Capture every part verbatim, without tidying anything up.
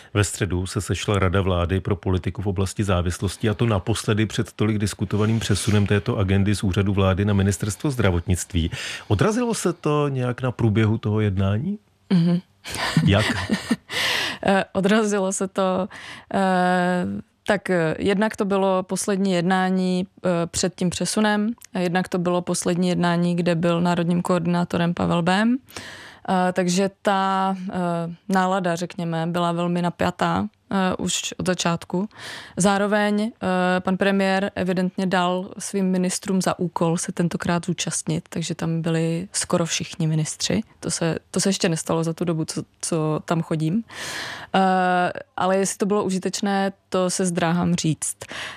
Ve středu se sešla Rada vlády pro politiku v oblasti závislosti, a to naposledy před tolik diskutovaným přesunem této agendy z úřadu vlády na ministerstvo zdravotnictví. Odrazilo se to nějak na průběhu toho jednání? Mm-hmm. Jak? Odrazilo se to... Uh... Tak jednak to bylo poslední jednání před tím přesunem, jednak to bylo poslední jednání, kde byl národním koordinátorem Pavel Bém. Takže ta nálada, řekněme, byla velmi napjatá už od začátku. Zároveň pan premiér evidentně dal svým ministrům za úkol se tentokrát zúčastnit, takže tam byli skoro všichni ministři. To se, to se ještě nestalo za tu dobu, co, co tam chodím. Ale jestli to bylo užitečné, to se zdráhám říct.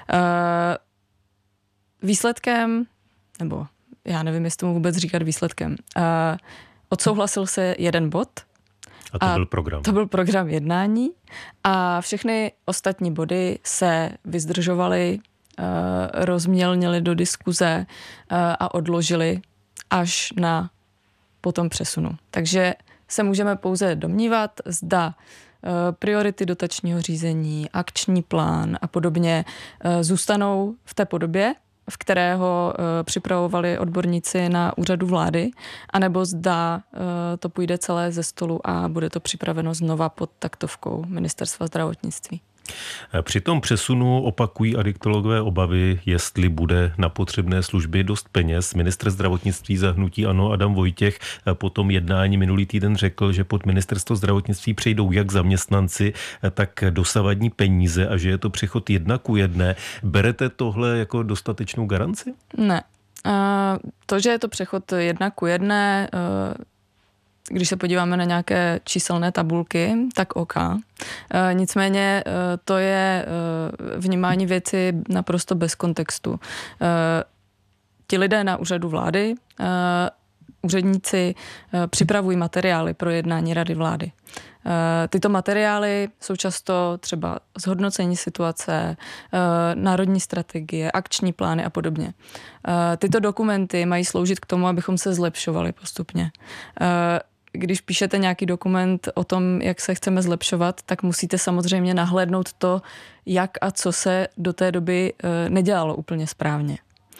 Výsledkem, nebo já nevím, jestli tomu vůbec říkat výsledkem, odsouhlasil se jeden bod. A to a byl program. To byl program jednání a všechny ostatní body se vyzdržovaly, rozmělnily do diskuze a odložily až na potom přesunu. Takže se můžeme pouze domnívat, zda priority dotačního řízení, akční plán a podobně zůstanou v té podobě, v kterého uh, připravovali odborníci na úřadu vlády, anebo zda uh, to půjde celé ze stolu a bude to připraveno znova pod taktovkou Ministerstva zdravotnictví. Při tom přesunu opakují adiktologové obavy, jestli bude na potřebné služby dost peněz. Ministr zdravotnictví za hnutí ANO Adam Vojtěch po tom jednání minulý týden řekl, že pod Ministerstvo zdravotnictví přejdou jak zaměstnanci, tak dosavadní peníze a že je to přechod jedna ku jedné. Berete tohle jako dostatečnou garanci? Ne. To, že je to přechod jedna ku jedné, když se podíváme na nějaké číselné tabulky, tak OK. E, nicméně e, to je e, vnímání věci naprosto bez kontextu. E, ti lidé na úřadu vlády, e, úředníci e, připravují materiály pro jednání Rady vlády. E, tyto materiály jsou často třeba zhodnocení situace, e, národní strategie, akční plány a podobně. E, tyto dokumenty mají sloužit k tomu, abychom se zlepšovali postupně. E, Když píšete nějaký dokument o tom, jak se chceme zlepšovat, tak musíte samozřejmě nahlédnout to, jak a co se do té doby nedělalo úplně správně.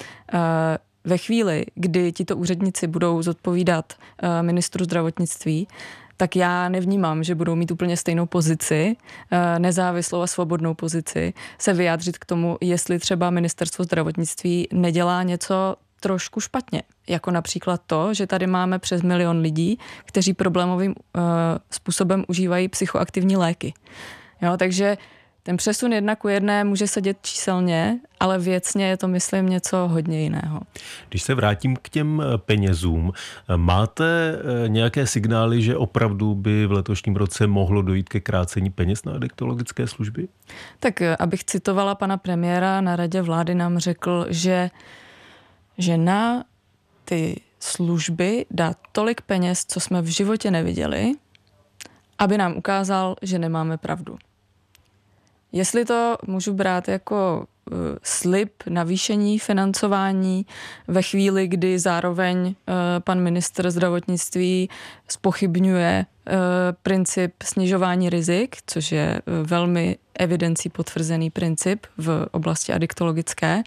Ve chvíli, kdy tito úředníci budou zodpovídat ministru zdravotnictví, tak já nevnímám, že budou mít úplně stejnou pozici, nezávislou a svobodnou pozici, se vyjádřit k tomu, jestli třeba ministerstvo zdravotnictví nedělá něco trošku špatně. Jako například to, že tady máme přes milion lidí, kteří problémovým uh, způsobem užívají psychoaktivní léky. Jo, takže ten přesun jedna ku jedné může se dět číselně, ale věcně je to, myslím, něco hodně jiného. Když se vrátím k těm penězům, máte nějaké signály, že opravdu by v letošním roce mohlo dojít ke krácení peněz na adiktologické služby? Tak abych citovala pana premiéra, na Radě vlády nám řekl, že že na ty služby dá tolik peněz, co jsme v životě neviděli, aby nám ukázal, že nemáme pravdu. Jestli to můžu brát jako uh, slib navýšení financování ve chvíli, kdy zároveň uh, pan ministr zdravotnictví zpochybňuje uh, princip snižování rizik, což je uh, velmi evidencí potvrzený princip v oblasti adiktologické,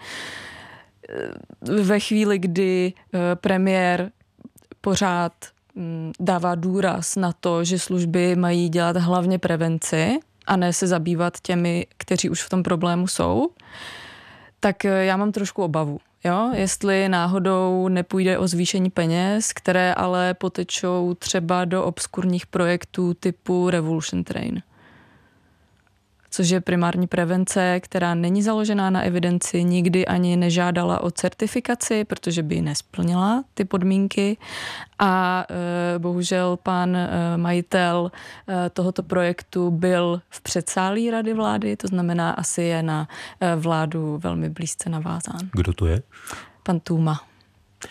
ve chvíli, kdy premiér pořád dává důraz na to, že služby mají dělat hlavně prevenci a ne se zabývat těmi, kteří už v tom problému jsou, tak já mám trošku obavu. Jo? Jestli náhodou nepůjde o zvýšení peněz, které ale potečou třeba do obskurních projektů typu Revolution Train, což je primární prevence, která není založená na evidenci, nikdy ani nežádala o certifikaci, protože by ji nesplnila ty podmínky. A e, bohužel pan e, majitel e, tohoto projektu byl v předsálí Rady vlády, to znamená asi je na e, vládu velmi blízce navázán. Kdo to je? Pan Tůma.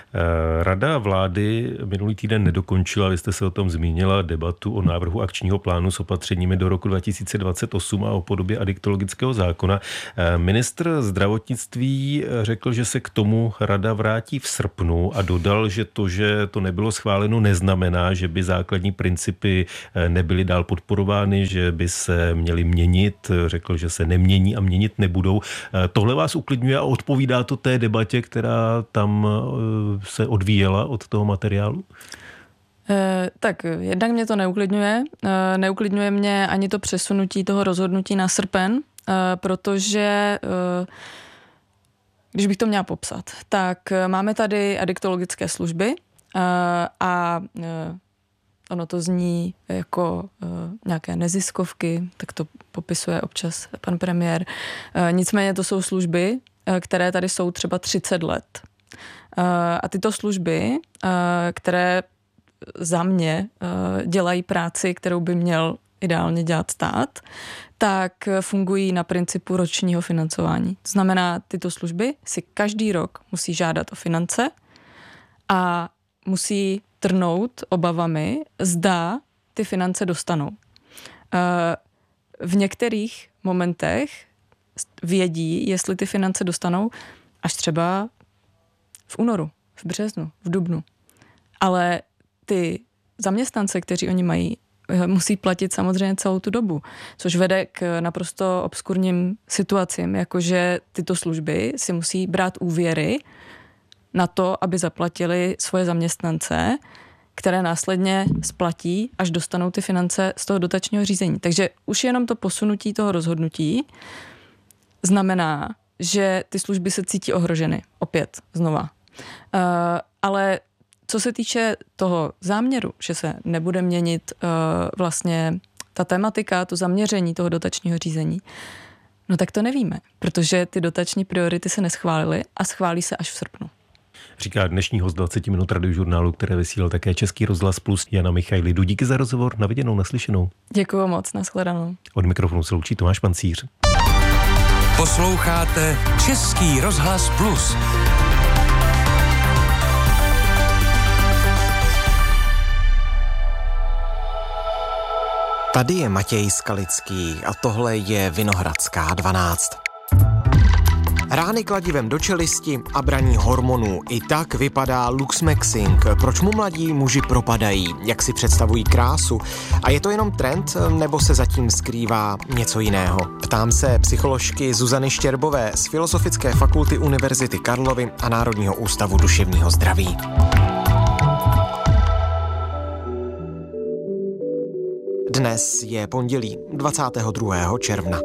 Rada vlády minulý týden nedokončila, vy jste se o tom zmínila, debatu o návrhu akčního plánu s opatřeními do roku dva tisíce dvacet osm a o podobě adiktologického zákona. Ministr zdravotnictví řekl, že se k tomu rada vrátí v srpnu a dodal, že to, že to nebylo schváleno, neznamená, že by základní principy nebyly dál podporovány, že by se měly měnit. Řekl, že se nemění a měnit nebudou. Tohle vás uklidňuje a odpovídá to té debatě, která tam se odvíjela od toho materiálu? E, tak jednak mě to neuklidňuje. E, neuklidňuje mě ani to přesunutí toho rozhodnutí na srpen, e, protože e, když bych to měla popsat, tak máme tady adiktologické služby e, a e, ono to zní jako e, nějaké neziskovky, tak to popisuje občas pan premiér. E, nicméně to jsou služby, e, které tady jsou třeba třicet let. A tyto služby, které za mě dělají práci, kterou by měl ideálně dělat stát, tak fungují na principu ročního financování. To znamená, tyto služby si každý rok musí žádat o finance a musí trnout obavami, zda ty finance dostanou. V některých momentech vědí, jestli ty finance dostanou až třeba v únoru, v březnu, v dubnu. Ale ty zaměstnance, kteří oni mají, musí platit samozřejmě celou tu dobu, což vede k naprosto obskurním situacím, jakože tyto služby si musí brát úvěry na to, aby zaplatili svoje zaměstnance, které následně splatí, až dostanou ty finance z toho dotačního řízení. Takže už jenom to posunutí toho rozhodnutí znamená, že ty služby se cítí ohroženy. Opět, znova. Uh, ale co se týče toho záměru, že se nebude měnit uh, vlastně ta tematika, to zaměření toho dotačního řízení, no tak to nevíme, protože ty dotační priority se neschválily a schválí se až v srpnu. Říká dnešní host dvacet minut radiožurnálu, které vysílal také Český rozhlas Plus, Jana Michajlidu. Díky za rozhovor, na viděnou, naslyšenou. Děkuju moc, nashledanou. Od mikrofonu se loučí Tomáš Pancíř. Posloucháte Český rozhlas Plus. Tady je Matěj Skalický a tohle je Vinohradská dvanáct. Rány kladivem do čelisti a braní hormonů. I tak vypadá luxmexing. Proč mu mladí muži propadají? Jak si představují krásu? A je to jenom trend, nebo se zatím skrývá něco jiného? Ptám se psycholožky Zuzany Štěrbové z Filozofické fakulty Univerzity Karlovy a Národního ústavu duševního zdraví. Dnes je pondělí dvacátého druhého června.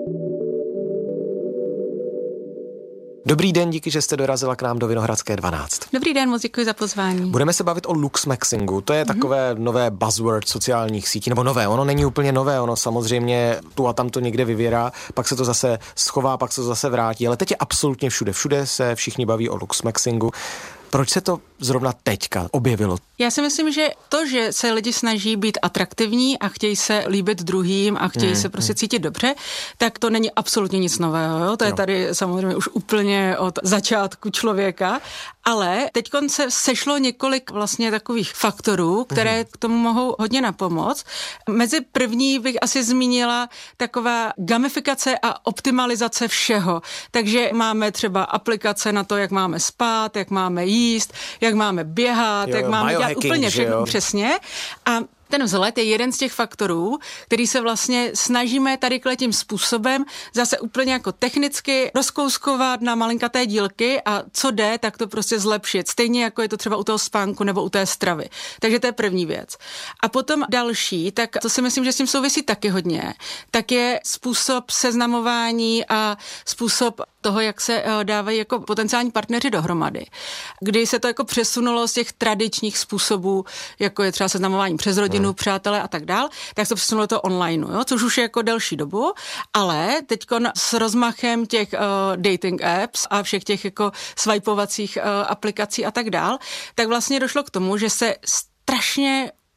Dobrý den, díky, že jste dorazila k nám do Vinohradské dvanáct. Dobrý den, moc děkuji za pozvání. Budeme se bavit o luxmexingu. To je takové mm-hmm. nové buzzword sociálních sítí, nebo nové, ono není úplně nové, ono samozřejmě tu a tam to někde vyvěrá, pak se to zase schová, pak se to zase vrátí, ale teď je absolutně všude. Všude se všichni baví o luxmexingu. Proč se to zrovna teďka objevilo? Já si myslím, že to, že se lidi snaží být atraktivní a chtějí se líbit druhým a chtějí mm, se prostě mm. cítit dobře, tak to není absolutně nic nového. Jo? To je jo. tady samozřejmě už úplně od začátku člověka, ale teďkon se sešlo několik vlastně takových faktorů, které mm. k tomu mohou hodně napomoct. Mezi první bych asi zmínila taková gamifikace a optimalizace všeho. Takže máme třeba aplikace na to, jak máme spát, jak máme jíst, jak máme běhat, jo, jak máme dělat úplně všechno přesně. A ten vzhled je jeden z těch faktorů, který se vlastně snažíme tady tím způsobem zase úplně jako technicky rozkouskovat na malinkaté dílky a co jde, tak to prostě zlepšit. Stejně jako je to třeba u toho spánku nebo u té stravy. Takže to je první věc. A potom další, tak to si myslím, že s tím souvisí taky hodně, tak je způsob seznamování a způsob toho, jak se dávají jako potenciální partneři dohromady. Kdy se to jako přesunulo z těch tradičních způsobů, jako je třeba seznamování přes rodinu, hmm. přátelé a tak dál, tak se to přesunulo to online, jo? Což už je jako delší dobu, ale teďko s rozmachem těch uh, dating apps a všech těch jako swipovacích uh, aplikací a tak dál, tak vlastně došlo k tomu, že se strašně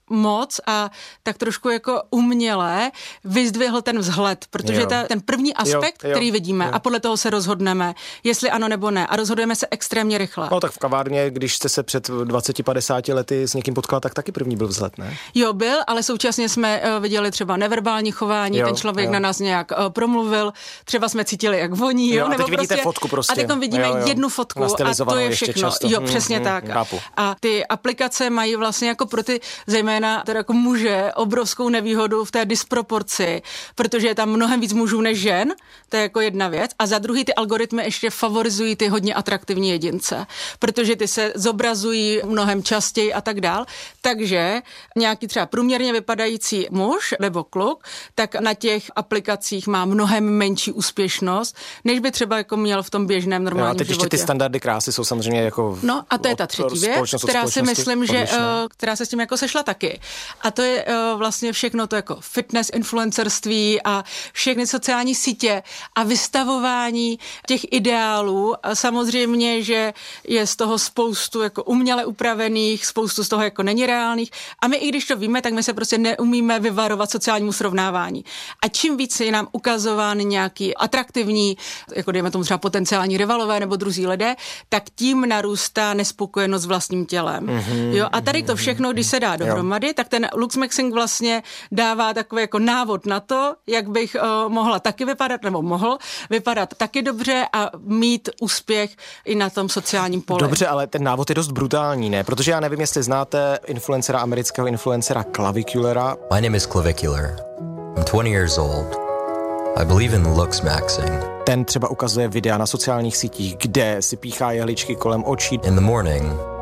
moc a tak trošku jako uměle vyzdvihl ten vzhled, protože ta, ten první aspekt, jo, jo, který vidíme jo. a podle toho se rozhodneme, jestli ano nebo ne a rozhodujeme se extrémně rychle. No tak v kavárně, když jste se před dvaceti padesáti lety s někým potkala, tak taky první byl vzhled, ne? Jo, byl, ale současně jsme uh, viděli třeba neverbální chování, jo, ten člověk jo. na nás nějak uh, promluvil, třeba jsme cítili, jak voní, jo, jo nebo a teď prostě, vidíte fotku prostě. A teď vidíme jo, jo. jednu fotku a to je všechno. Jo, přesně hmm, tak. Hmm, a ty aplikace mají vlastně jako pro ty zejména teda jako muže obrovskou nevýhodu v té disproporci, protože je tam mnohem víc mužů než žen, to je jako jedna věc. A za druhý ty algoritmy ještě favorizují ty hodně atraktivní jedince, protože ty se zobrazují mnohem častěji a tak dál. Takže nějaký třeba průměrně vypadající muž nebo kluk, tak na těch aplikacích má mnohem menší úspěšnost, než by třeba jako měl v tom běžném normálním životě. A teď životě. Ještě ty standardy krásy jsou samozřejmě jako... No a to je ta třetí věc, která si myslím, že uh, která se s tím jako sešla taky. A to je uh, vlastně všechno to jako fitness, influencerství a všechny sociální sítě a vystavování těch ideálů. A samozřejmě, že je z toho spoustu jako uměle upravených, spoustu z toho jako není reálných. A my i když to víme, tak my se prostě neumíme vyvarovat sociálnímu srovnávání. A čím více je nám ukazován nějaký atraktivní, jako dejme tomu třeba potenciální rivalové nebo druzí lidé, tak tím narůstá nespokojenost s vlastním tělem. Mm-hmm. Jo, a tady to všechno, když se dá dohromady, jo. tak ten Luxmexing vlastně dává takový jako návod na to, jak bych uh, mohla taky vypadat, nebo mohl vypadat taky dobře a mít úspěch i na tom sociálním poli. Dobře, ale ten návod je dost brutální, ne? Protože já nevím, jestli znáte influencera, amerického influencera Claviculera. My name is Clavicular. I'm twenty years old. I believe in Luxmaxing. Ten třeba ukazuje videa na sociálních sítích, kde si píchá jehličky kolem očí. In the morning,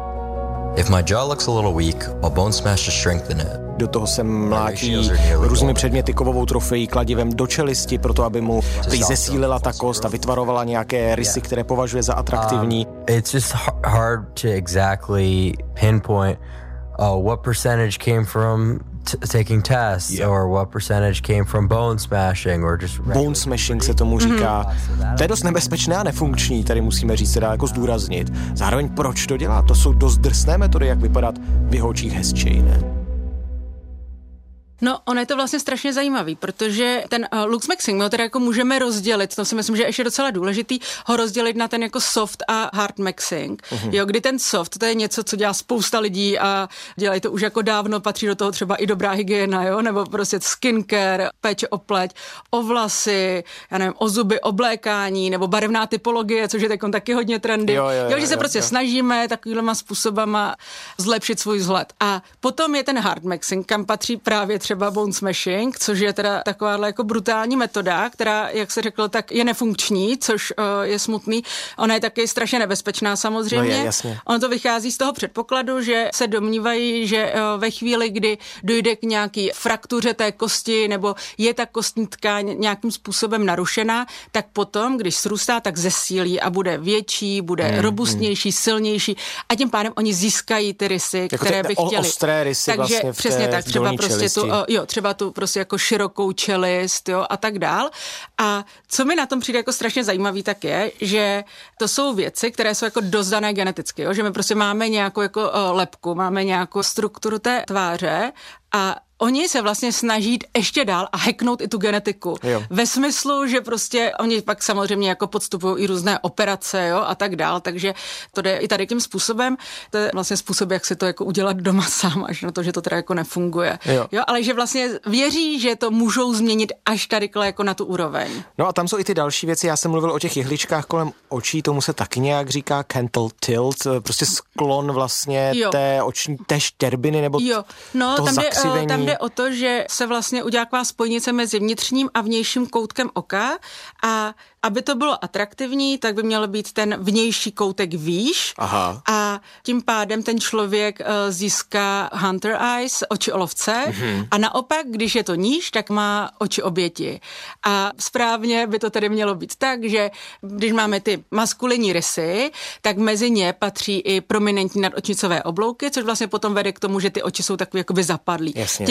if my jaw looks a little weak, I'll bone smash to strengthen it. Do toho se mlátí různými předměty, kovovou trofejí, kladivem do čelisti, proto aby mu zesílila ta kost a vytvarovala nějaké rysy, které považuje za atraktivní. Um, it's just hard to exactly pinpoint uh, what percentage came from T- taking tests yeah. or what percentage came from bone smashing or just bone smashing se tomu říká. Mm-hmm. To je dost nebezpečné a nefunkční, tady musíme říct, se dá jako zdůraznit. Zároveň proč to dělá? To jsou dost drsné metody, jak vypadat v jeho očích hezčej, ne? No, ono je to vlastně strašně zajímavý, protože ten uh, Luxmexing, my ho teda jako můžeme rozdělit, to si myslím, že je ještě docela důležitý, ho rozdělit na ten jako soft a hard maxing. Uh-huh. Jo, kdy ten soft, to je něco, co dělá spousta lidí a dělají to už jako dávno, patří do toho třeba i dobrá hygiena, jo, nebo prostě skincare, péče o pleť, o vlasy, já nevím, o zuby, oblékání, nebo barevná typologie, což je teď taky hodně trendy. Jo, jo, jo, jo, že se jo, prostě jo. snažíme takovýhlema způsobama zlepšit svůj vzhled. A potom je ten hard maxing, kam patří právě třeba bone smashing, což je teda takováhle jako brutální metoda, která, jak se řeklo, tak je nefunkční, což uh, je smutný. Ona je taky strašně nebezpečná samozřejmě. No je, jasně. Ono to vychází z toho předpokladu, že se domnívají, že uh, ve chvíli, kdy dojde k nějaký fraktuře té kosti nebo je ta kostní tkáň nějakým způsobem narušená, tak potom, když srůstá, tak zesílí a bude větší, bude hmm, robustnější, hmm. silnější a tím pádem oni získají ty rysy, jako které ty by chtěli. Ostré rysy Takže vlastně v přesně té tak, třeba prostě čelisti. tu, jo, třeba tu prostě jako širokou čelist, jo, a tak dál. A co mi na tom přijde jako strašně zajímavý, tak je, že to jsou věci, které jsou jako dost dané geneticky, jo, že my prostě máme nějakou jako uh, lebku, máme nějakou strukturu té tváře a oni se vlastně snaží jít ještě dál a hacknout i tu genetiku. Jo. Ve smyslu, že prostě oni pak samozřejmě jako podstupují i různé operace, jo, a tak dál, takže to jde i tady tím způsobem. To je vlastně způsob, jak si to jako udělat doma sám, až na to, že to teda jako nefunguje. Jo. Jo, ale že vlastně věří, že to můžou změnit až tady jako na tu úroveň. No a tam jsou i ty další věci. Já jsem mluvil o těch jehličkách kolem očí, tomu se taky nějak říká canthal tilt, prostě sklon vlastně jo. té oční, té štěrbiny nebo jo. No, toho tam zakřivení. Jde, tam jde o to, že se vlastně udělá taková spojnice mezi vnitřním a vnějším koutkem oka a aby to bylo atraktivní, tak by měl být ten vnější koutek výš. Aha. A tím pádem ten člověk uh, získá hunter eyes, oči olovce, mm-hmm. a naopak, když je to níž, tak má oči oběti. A správně by to tedy mělo být tak, že když máme ty maskulinní rysy, tak mezi ně patří i prominentní nadočnicové oblouky, což vlastně potom vede k tomu, že ty oči jsou takový jakoby zapadlý. Jasně. Tím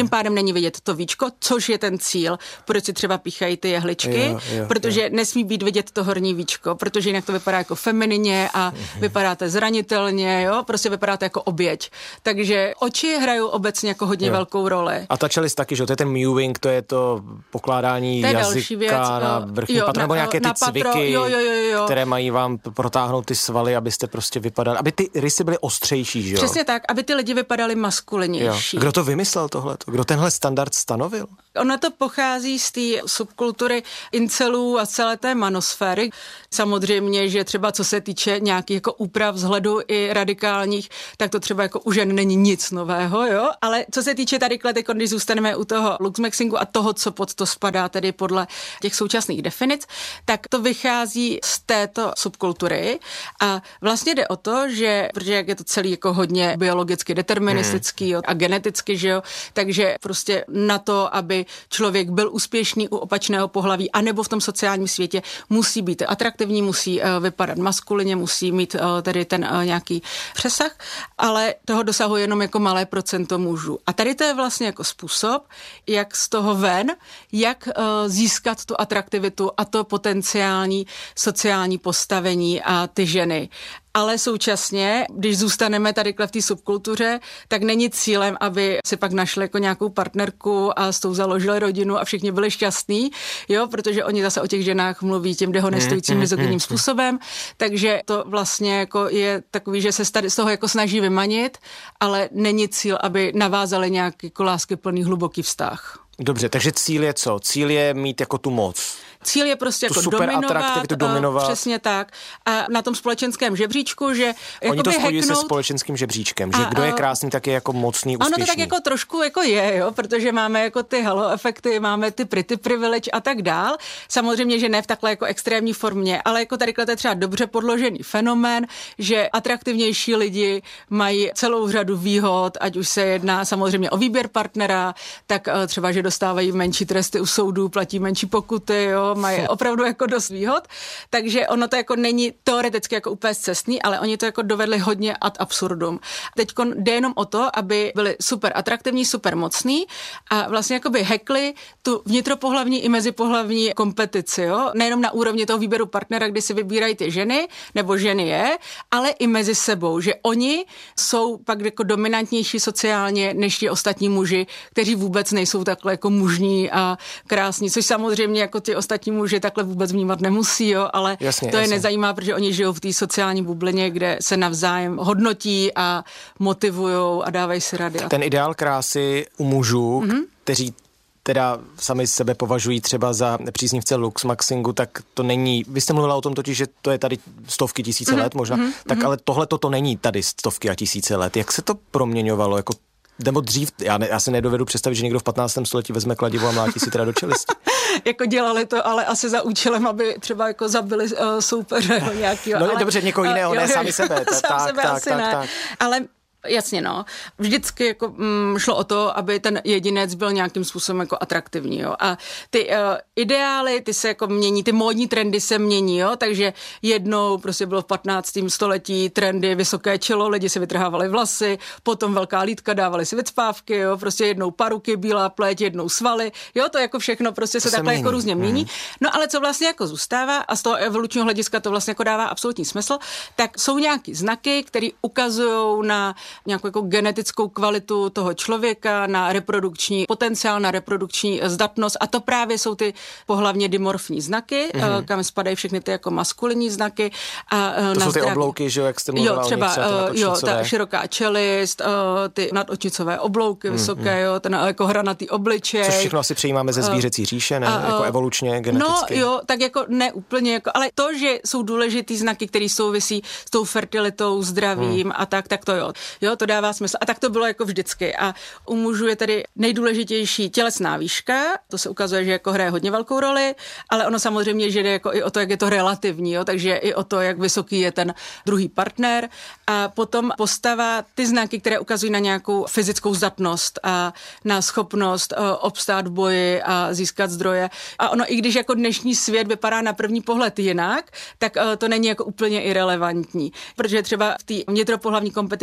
Tím pádem není vidět to víčko, což je ten cíl, proč si třeba píchají ty jehličky, jo, jo, protože jo. nesmí být vidět to horní víčko, protože jinak to vypadá jako feminině a mm-hmm. vypadáte zranitelně, jo, prostě vypadáte jako oběť. Takže oči hrajou obecně jako hodně jo. velkou roli. A ta čelist taky, že to je ten mewing, to je to pokládání to je jazyka věc, na vrchní patro, nebo nějaké ty patro, cviky, jo, jo, jo, jo. které mají vám protáhnout ty svaly, abyste prostě vypadali, aby ty rysy byly ostřejší, že jo? Přesně tak, aby ty lidi vypadali maskulinější. Jo. Kdo to vymyslel tohleto? Kdo tenhle standard stanovil? Ono to pochází z té subkultury incelů a celé té manosféry. Samozřejmě, že třeba co se týče nějakých jako úprav vzhledu i radikálních, tak to třeba jako u žen není nic nového, jo? Ale co se týče tady klety, když zůstaneme u toho luxmaxingu a toho, co pod to spadá tedy podle těch současných definic, tak to vychází z této subkultury a vlastně jde o to, že, protože jak je to celý jako hodně biologicky deterministický hmm. a geneticky, že jo, takže prostě na to, aby člověk byl úspěšný u opačného pohlaví, anebo v tom sociálním světě, musí být atraktivní, musí uh, vypadat maskulině, musí mít uh, tedy ten uh, nějaký přesah, ale toho dosahuje jenom jako malé procento mužů. A tady to je vlastně jako způsob, jak z toho ven, jak uh, získat tu atraktivitu a to potenciální sociální postavení a ty ženy. Ale současně, když zůstaneme tady v té subkultuře, tak není cílem, aby si pak našli jako nějakou partnerku a s tou založili rodinu a všichni byli šťastní, jo, protože oni zase o těch ženách mluví tím dehonestujícím mizogynním způsobem, takže to vlastně jako je takový, že se z toho jako snaží vymanit, ale není cíl, aby navázali nějaký jako láskyplný hluboký vztah. Dobře, takže cíl je co? Cíl je mít jako tu moc. Cíl je prostě tu jako super dominovat, dominovat. Přesně tak. A na tom společenském žebříčku, že oni to spojují hacknout... se společenským žebříčkem, že a, kdo je krásný, tak je jako mocný, úspěšný. Ono to tak jako trošku jako je, jo, protože máme jako ty halo efekty, máme ty pretty privilege a tak dál. Samozřejmě, že ne v takhle jako extrémní formě, ale jako tady je třeba dobře podložený fenomén, že atraktivnější lidi mají celou řadu výhod, ať už se jedná samozřejmě o výběr partnera, tak třeba, že dostávají menší tresty u soudů, platí menší pokuty, jo, mají opravdu jako dost výhod, takže ono to jako není teoreticky jako úplně scestný, ale oni to jako dovedli hodně ad absurdum. Teďko jde jenom o to, aby byli super atraktivní, super mocný a vlastně jakoby hackli tu vnitropohlavní i mezipohlavní kompetici, jo, nejenom na úrovni toho výběru partnera, kdy si vybírají ty ženy, nebo ženy je, ale i mezi sebou, že oni jsou pak jako dominantnější sociálně než ti ostatní muži, kteří vůbec nejsou takhle jako mužní a krásní, což samozřejmě jako ty ostatní muži takhle vůbec vnímat nemusí, jo, ale jasně, to je jasně. nezajímá, protože oni žijou v té sociální bublině, kde se navzájem hodnotí a motivujou a dávají si rady. Ten ideál krásy u mužů, mm-hmm. kteří teda sami sebe považují třeba za příznivce luxmaxingu, tak to není, vy jste mluvila o tom totiž, že to je tady stovky tisíce mm-hmm. let možná, mm-hmm. tak ale tohle to není tady stovky a tisíce let. Jak se to proměňovalo, jako nebo dřív, já, ne, já si nedovedu představit, že někdo v patnáctém století vezme kladivo a mlátí si teda do čelisti. Jako dělali to, ale asi za účelem, aby třeba jako zabili uh, soupeře nějakýho. No ale, dobře, někoho jiného, uh, ne sami sebe. Sám tak, sebe tak, asi tak, ne. tak. Ale jasně, no. Vždycky jako, mm, šlo o to, aby ten jedinec byl nějakým způsobem jako atraktivní, jo. A ty uh, ideály, ty se jako mění, ty módní trendy se mění, jo. Takže jednou prostě bylo v patnáctém století trendy vysoké čelo, lidi si vytrhávali vlasy, potom velká lítka, dávali si vycpávky, jo. Prostě jednou paruky, bílá pleť, jednou svaly, jo. To jako všechno prostě se, se takhle mění. Jako různě mění. Hmm. No ale co vlastně jako zůstává a z toho evolučního hlediska to vlastně jako dává absolutní smysl, tak jsou nějaký znaky, které ukazují na nějakou jako genetickou kvalitu toho člověka, na reprodukční potenciál, na reprodukční zdatnost a to právě jsou ty pohlavně dimorfní znaky, mm-hmm. kam spadají všechny ty jako maskulinní znaky. A to na jsou ty zdraví. oblouky, že jo, jak jste mluvila jo, třeba, o nich, třeba ty jo, ta široká čelist, ty nadočnicové oblouky mm-hmm. vysoké, jo, ten jako hranatý obličej. Což všechno asi přejímáme ze zvířecí říše, ne? Uh, jako evolučně, geneticky. No jo, tak jako ne úplně, jako, ale to, že jsou důležitý znaky, které souvisí s tou fertilitou, zdravím mm. a tak, tak to jo. Jo, to dává smysl. A tak to bylo jako vždycky. A u mužů je tedy nejdůležitější tělesná výška, to se ukazuje, že jako hraje hodně velkou roli, ale ono samozřejmě, že jde jako i o to, jak je to relativní, jo, takže i o to, jak vysoký je ten druhý partner. A potom postava, ty znaky, které ukazují na nějakou fyzickou zdatnost a na schopnost uh, obstát v boji a získat zdroje. A ono, i když jako dnešní svět vypadá na první pohled jinak, tak uh, to není jako úplně irelevantní, protože třeba v té vnitropohlavní kompetici to pořád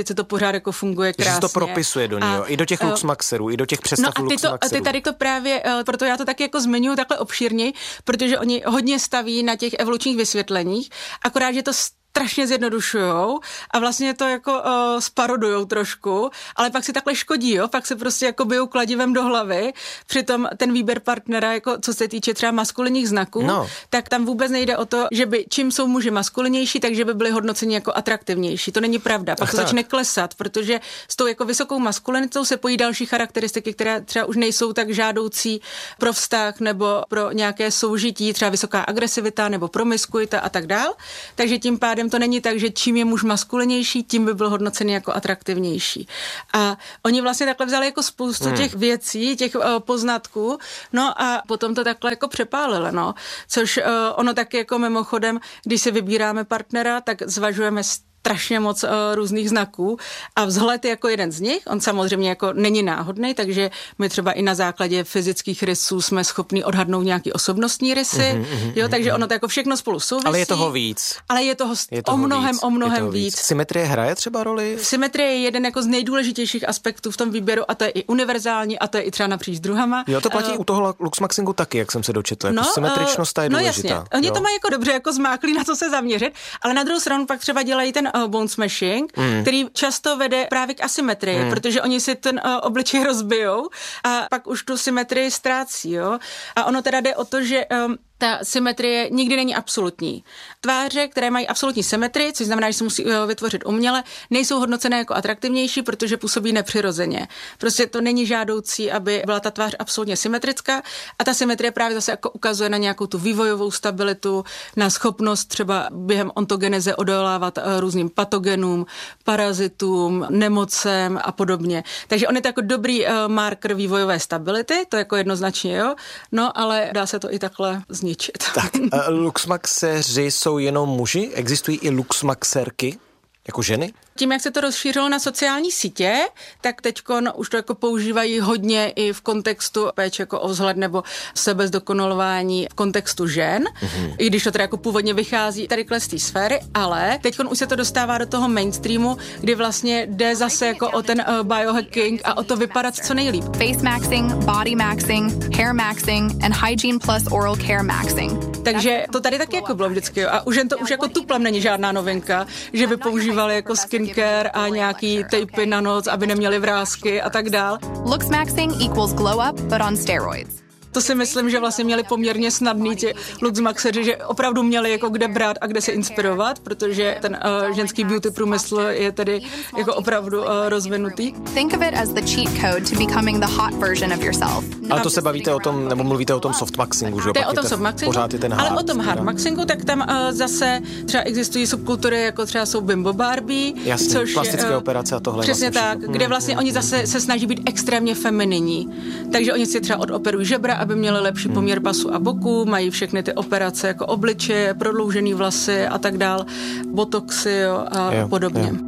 pořád jako funguje krásně. Že se to propisuje do něho, i do těch Luxmaxerů, i do těch přestav No a ty, to, a ty tady to právě, proto já to taky jako zmiňuji takhle obšírně, protože oni hodně staví na těch evolučních vysvětleních, akorát, že to strašně zjednodušujou a vlastně to jako uh, sparodujou trošku, ale pak si takhle škodí, jo, pak se prostě jako bijou kladivem do hlavy, přitom ten výběr partnera, jako co se týče třeba maskulinních znaků, no. tak tam vůbec nejde o to, že by čím jsou muži maskulinější, takže by byli hodnoceni jako atraktivnější. To není pravda. Pak Ach, to tak. začne klesat, protože s tou jako vysokou maskulinitou se pojí další charakteristiky, které třeba už nejsou tak žádoucí pro vztah nebo pro nějaké soužití, třeba vysoká agresivita nebo promiskuita a tak dál. Takže tím pádem to není tak, že čím je muž maskulinější, tím by byl hodnocený jako atraktivnější. A oni vlastně takhle vzali jako spoustu hmm. těch věcí, těch uh, poznatků, no a potom to takhle jako přepálili, no. Což uh, ono taky jako mimochodem, když si vybíráme partnera, tak zvažujeme strašně moc uh, různých znaků a vzhled je jako jeden z nich, on samozřejmě jako není náhodný, takže my třeba i na základě fyzických rysů jsme schopni odhadnout nějaký osobnostní rysy, mm-hmm, jo, takže ono to jako všechno spolu souvisí. Ale je toho víc. Ale je toho, je toho o mnohem, víc. o mnohem víc. víc. Symetrie hraje třeba roli? Symetrie je jeden jako z nejdůležitějších aspektů v tom výběru a to je i univerzální a to je i třeba napříč druhama. Jo, to platí uh, u toho Luxmaxingu taky, jak jsem se dočetl. Jako no, symetričnost ta je no důležitá. Jasně. Oni jo. to mají jako dobře jako zmáklí, na co se zaměřit, ale na druhou stranu pak třeba dělají ten uh, bone smashing, mm. který často vede právě k asymetrii, mm. protože oni si ten uh, obličej rozbijou a pak už tu symetrii ztrácí, jo. A ono teda jde o to, že um, ta symetrie nikdy není absolutní. Tváře, které mají absolutní symetrii, což znamená, že se musí vytvořit uměle, nejsou hodnocené jako atraktivnější, protože působí nepřirozeně. Prostě to není žádoucí, aby byla ta tvář absolutně symetrická a ta symetrie právě zase jako ukazuje na nějakou tu vývojovou stabilitu, na schopnost třeba během ontogeneze odolávat různým patogenům, parazitům, nemocem a podobně. Takže on je to jako dobrý uh, marker vývojové stability, to jako jednoznačně, jo. No, ale dá se to i takhle zničit. Tak, uh, luxmaxeři jsou jenom muži? Existují i luxmaxerky? Jako ženy? Tím, jak se to rozšířilo na sociální sítě, tak teďkon už to jako používají hodně i v kontextu péče jako o vzhled nebo sebezdokonalování v kontextu žen, mm-hmm. i když to teda jako původně vychází tady z té sféry, ale teďkon už se to dostává do toho mainstreamu, kdy vlastně jde zase jako o ten uh, biohacking a o to vypadat co nejlíp. Face maxing, body maxing, hair maxing and hygiene plus oral care maxing. Takže to tady taky jako bylo vždycky, jo. A už jen to už jako tuplem není žádná novinka, že by používali jako skincare a nějaký tejpy na noc, aby neměli vrásky a tak dál. Looks maxing equals glow up, but on steroids. To si myslím, že vlastně měli poměrně snadný ti luxmaxeři, že opravdu měli jako kde brát a kde se inspirovat, protože ten uh, ženský beauty průmysl je tedy jako opravdu uh, rozvinutý. Think of it as the cheat code to becoming the hot version of yourself. Ale to se bavíte o tom, nebo mluvíte o tom softmaxingu, že? To je o tom softmaxingu, pořád je ten hard, ale o tom hardmaxingu, tak tam uh, zase třeba existují subkultury, jako třeba jsou Bimbo Barbie. Jasně, což plastické je, uh, operace a tohle. Přesně vlastně tak, všechno. Kde vlastně oni zase se snaží být extrémně femininní. Takže oni si třeba odoperují žebra, aby měli lepší hmm. poměr pasu a boku, mají všechny ty operace jako obličeje, prodloužený vlasy a tak dál, botoxy jo, a jo, podobně. Jo.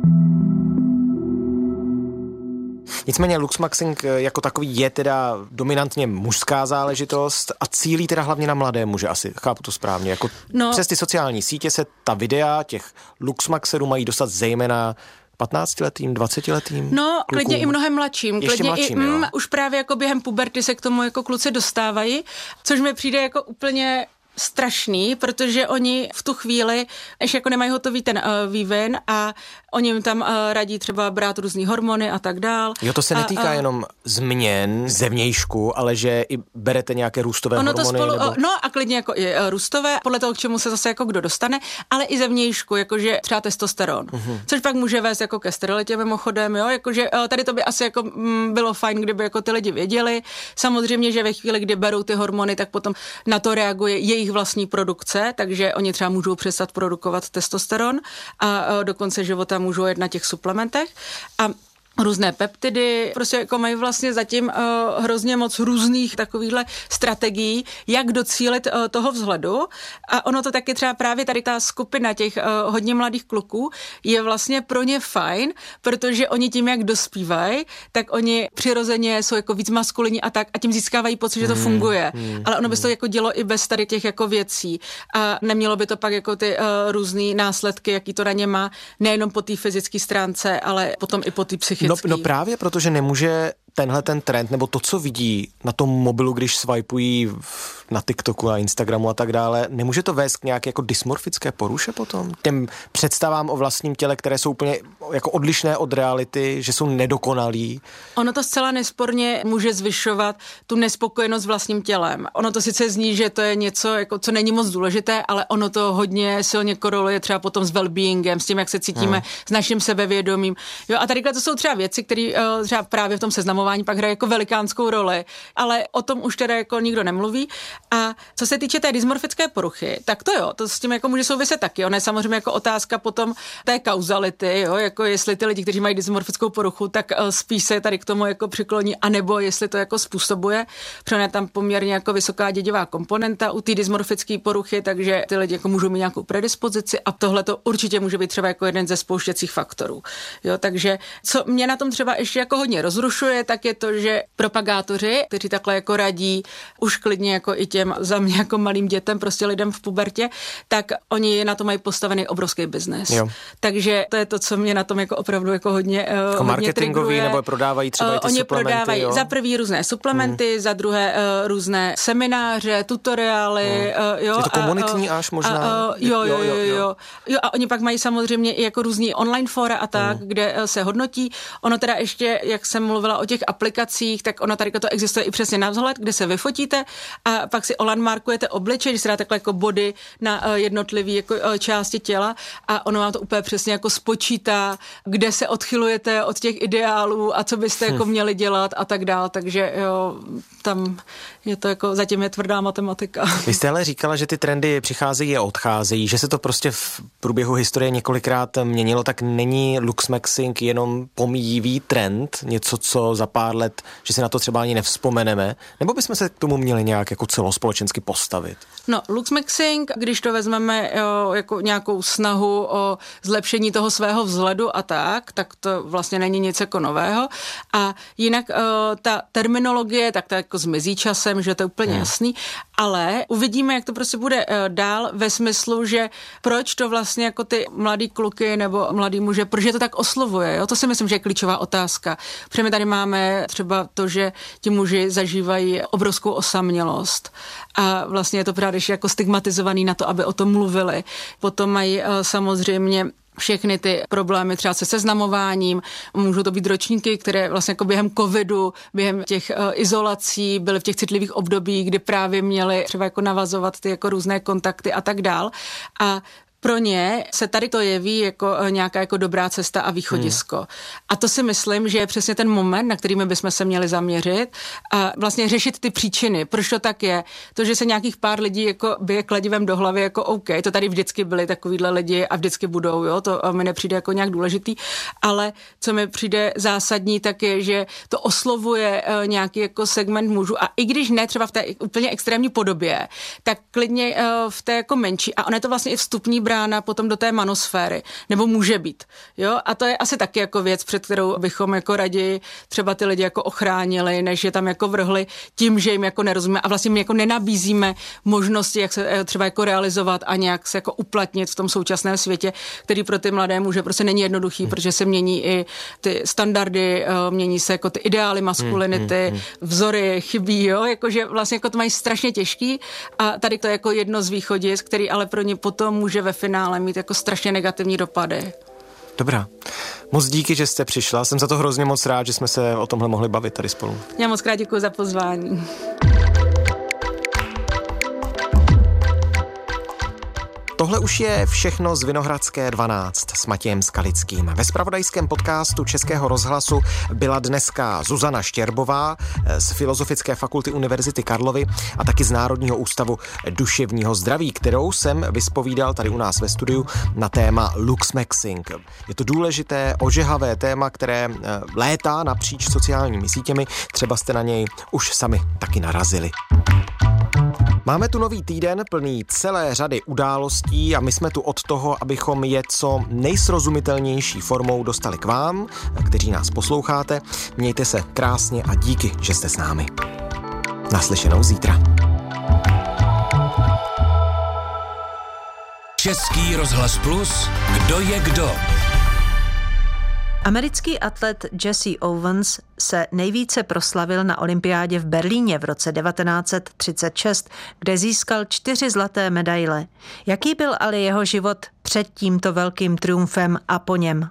Nicméně luxmaxing jako takový je teda dominantně mužská záležitost a cílí teda hlavně na mladé muže, asi chápu to správně. Jako no, přes ty sociální sítě se ta videa těch luxmaxerů mají dostat zejména patnáctiletým, dvacetiletým? No, klukům. Klidně i mnohem mladším. Ještě Klidně mladším, i, mm, už právě jako během puberty se k tomu jako kluci dostávají, což mi přijde jako úplně strašný, protože oni v tu chvíli ještě jako nemají hotový ten uh, vývin a oni jim tam uh, radí třeba brát různý hormony a tak dál. Jo, to se netýká a, a, jenom změn zevnějšku, ale že i berete nějaké růstové ono hormony? To spolu, nebo... No a klidně jako i uh, růstové, podle toho, k čemu se zase jako kdo dostane, ale i zevnějšku, jakože třeba testosteron, uh-huh. což pak může vést jako ke sterilitě mimochodem, jo, jakože uh, tady to by asi jako mm, bylo fajn, kdyby jako ty lidi věděli. Samozřejmě, že ve chvíli, kdy berou ty hormony, tak potom na to reaguje jejich vlastní produkce, takže oni třeba můžou přestat produkovat testosteron a do konce života můžou jet na těch suplementech. A různé peptidy, prostě jako mají vlastně zatím uh, hrozně moc různých takovýchhle strategií, jak docílit uh, toho vzhledu. A ono to taky třeba právě tady ta skupina těch uh, hodně mladých kluků je vlastně pro ně fajn, protože oni tím, jak dospívají, tak oni přirozeně jsou jako víc maskulinní a tak a tím získávají pocit, že to hmm, funguje. Hmm, Ale ono by se to jako dělo i bez tady těch jako věcí. A nemělo by to pak jako ty uh, různý následky, jaký to na ně má, nejenom po té fyzické stránce, ale potom i po té psychické. No, no právě protože nemůže tenhle ten trend, nebo to, co vidí na tom mobilu, když swipují na TikToku, na Instagramu a tak dále, nemůže to vést k nějaké jako dysmorfické poruše potom? Těm představám o vlastním těle, které jsou úplně jako odlišné od reality, že jsou nedokonalí. Ono to zcela nesporně může zvyšovat tu nespokojenost s vlastním tělem. Ono to sice zní, že to je něco, jako, co není moc důležité, ale ono to hodně silně koreluje třeba potom s well-beingem, s tím, jak se cítíme, hmm. s naším sebevědomím. Jo, a tady to jsou třeba věci, které uh, třeba právě v tom seznamu pak hraje jako velikánskou roli, ale o tom už teda jako nikdo nemluví. A co se týče té dysmorfické poruchy, tak to jo, to s tím jako může souviset taky. Ona je samozřejmě jako otázka potom té kauzality, jo, jako jestli ty lidi, kteří mají dysmorfickou poruchu, tak uh, spíš se tady k tomu jako přikloní, anebo jestli to jako způsobuje, protože je tam poměrně jako vysoká dědivá komponenta u té dysmorfické poruchy, takže ty lidi jako můžou mít nějakou predispozici a tohle to určitě může být třeba jako jeden ze spouštěcích faktorů. Jo, takže co mě na tom třeba ještě jako hodně rozrušuje, tak je to, že propagátoři, kteří takhle jako radí už klidně jako i těm za mě jako malým dětem, prostě lidem v pubertě, tak oni na to mají postavený obrovský biznes. Takže to je to, co mě na tom jako opravdu jako hodně jako hodně marketingový triggeruje. Nebo prodávají třeba uh, ty oni suplementy. Oni prodávají jo? za prvý různé suplementy, hmm. za druhé uh, různé semináře, tutoriály. Hmm. Uh, jo, je to komunitní a, až možná? A, uh, jo, jo, jo, jo, jo. Jo, a oni pak mají samozřejmě i jako různý online fora a tak, hmm. kde uh, se hodnotí. Ono teda ještě, jak jsem mluvila o těch aplikacích, tak ono tady to existuje i přesně na vzhled, kde se vyfotíte a pak si landmarkujete obličej, když se dá takhle jako body na uh, jednotlivý jako uh, části těla a ono vám to úplně přesně jako spočítá, kde se odchylujete od těch ideálů a co byste hm. jako měli dělat a tak dál, takže jo, tam je to jako, zatím je tvrdá matematika. Vy jste ale říkala, že ty trendy přicházejí a odcházejí, že se to prostě v průběhu historie několikrát měnilo, tak není luxmaxing jenom pomíjivý trend, něco, co za pár let, že si na to třeba ani nevzpomeneme, nebo bychom se k tomu měli nějak jako celospolečensky postavit? No, luxmaxing, když to vezmeme jo, jako nějakou snahu o zlepšení toho svého vzhledu a tak, tak to vlastně není nic jako nového. A jinak o, ta terminologie, tak to jako zmizí časem, že to je úplně hmm. jasný, ale uvidíme, jak to prostě bude o, dál ve smyslu, že proč to vlastně jako ty mladý kluky nebo mladý muže, proč je to tak oslovuje, jo? To si myslím, že je klíčová otázka. Protože my tady máme třeba to, že ti muži zažívají obrovskou osamělost a vlastně je to právě jako stigmatizovaný na to, aby o tom mluvili. Potom mají samozřejmě všechny ty problémy třeba se seznamováním, můžou to být ročníky, které vlastně jako během covidu, během těch uh, izolací byly v těch citlivých obdobích, kdy právě měli třeba jako navazovat ty jako různé kontakty a tak dál. A pro ně se tady to jeví jako nějaká jako dobrá cesta a východisko. Hmm. A to si myslím, že je přesně ten moment, na kterými bychom se měli zaměřit a vlastně řešit ty příčiny. Proč to tak je? To, že se nějakých pár lidí jako bije kladivem do hlavy, jako OK, to tady vždycky byli takovýhle lidi a vždycky budou, jo, to mi nepřijde jako nějak důležitý, ale co mi přijde zásadní, tak je, že to oslovuje uh, nějaký jako segment mužů a i když ne třeba v té úplně extrémní podobě, tak klidně uh, v té jako menší a on je to vlastně i vstupní brána potom do té manosféry, nebo může být, jo, a to je asi taky jako věc, před kterou bychom jako raději třeba ty lidi jako ochránili, než je tam jako vrhli tím, že jim jako nerozumíme a vlastně my jako nenabízíme možnosti, jak se třeba jako realizovat a nějak se jako uplatnit v tom současném světě, který pro ty mladé muže prostě není jednoduchý, hmm. protože se mění i ty standardy, mění se jako ty ideály maskulinity, hmm, hmm, hmm. vzory chybí, jo, jakože vlastně jako to mají strašně těžký a tady to je jako jedno z východisk, který ale pro ně potom může ve finále mít jako strašně negativní dopady. Dobrá. Moc díky, že jste přišla. Jsem za to hrozně moc rád, že jsme se o tomhle mohli bavit tady spolu. Já moc krát děkuji za pozvání. Tohle už je všechno z Vinohradské dvanáct s Matějem Skalickým. Ve zpravodajském podcastu Českého rozhlasu byla dneska Zuzana Štěrbová z Filozofické fakulty Univerzity Karlovy a taky z Národního ústavu duševního zdraví, kterou jsem vyspovídal tady u nás ve studiu na téma luxmexing. Je to důležité, ožehavé téma, které létá napříč sociálními sítěmi. Třeba jste na něj už sami taky narazili. Máme tu nový týden plný celé řady událostí a my jsme tu od toho, abychom je co nejsrozumitelnější formou dostali k vám, kteří nás posloucháte. Mějte se krásně a díky, že jste s námi. Naslyšenou zítra. Český rozhlas Plus, kdo je kdo? Americký atlet Jesse Owens se nejvíce proslavil na olympiádě v Berlíně v roce devatenáct set třicet šest, kde získal čtyři zlaté medaile. Jaký byl ale jeho život před tímto velkým triumfem a po něm?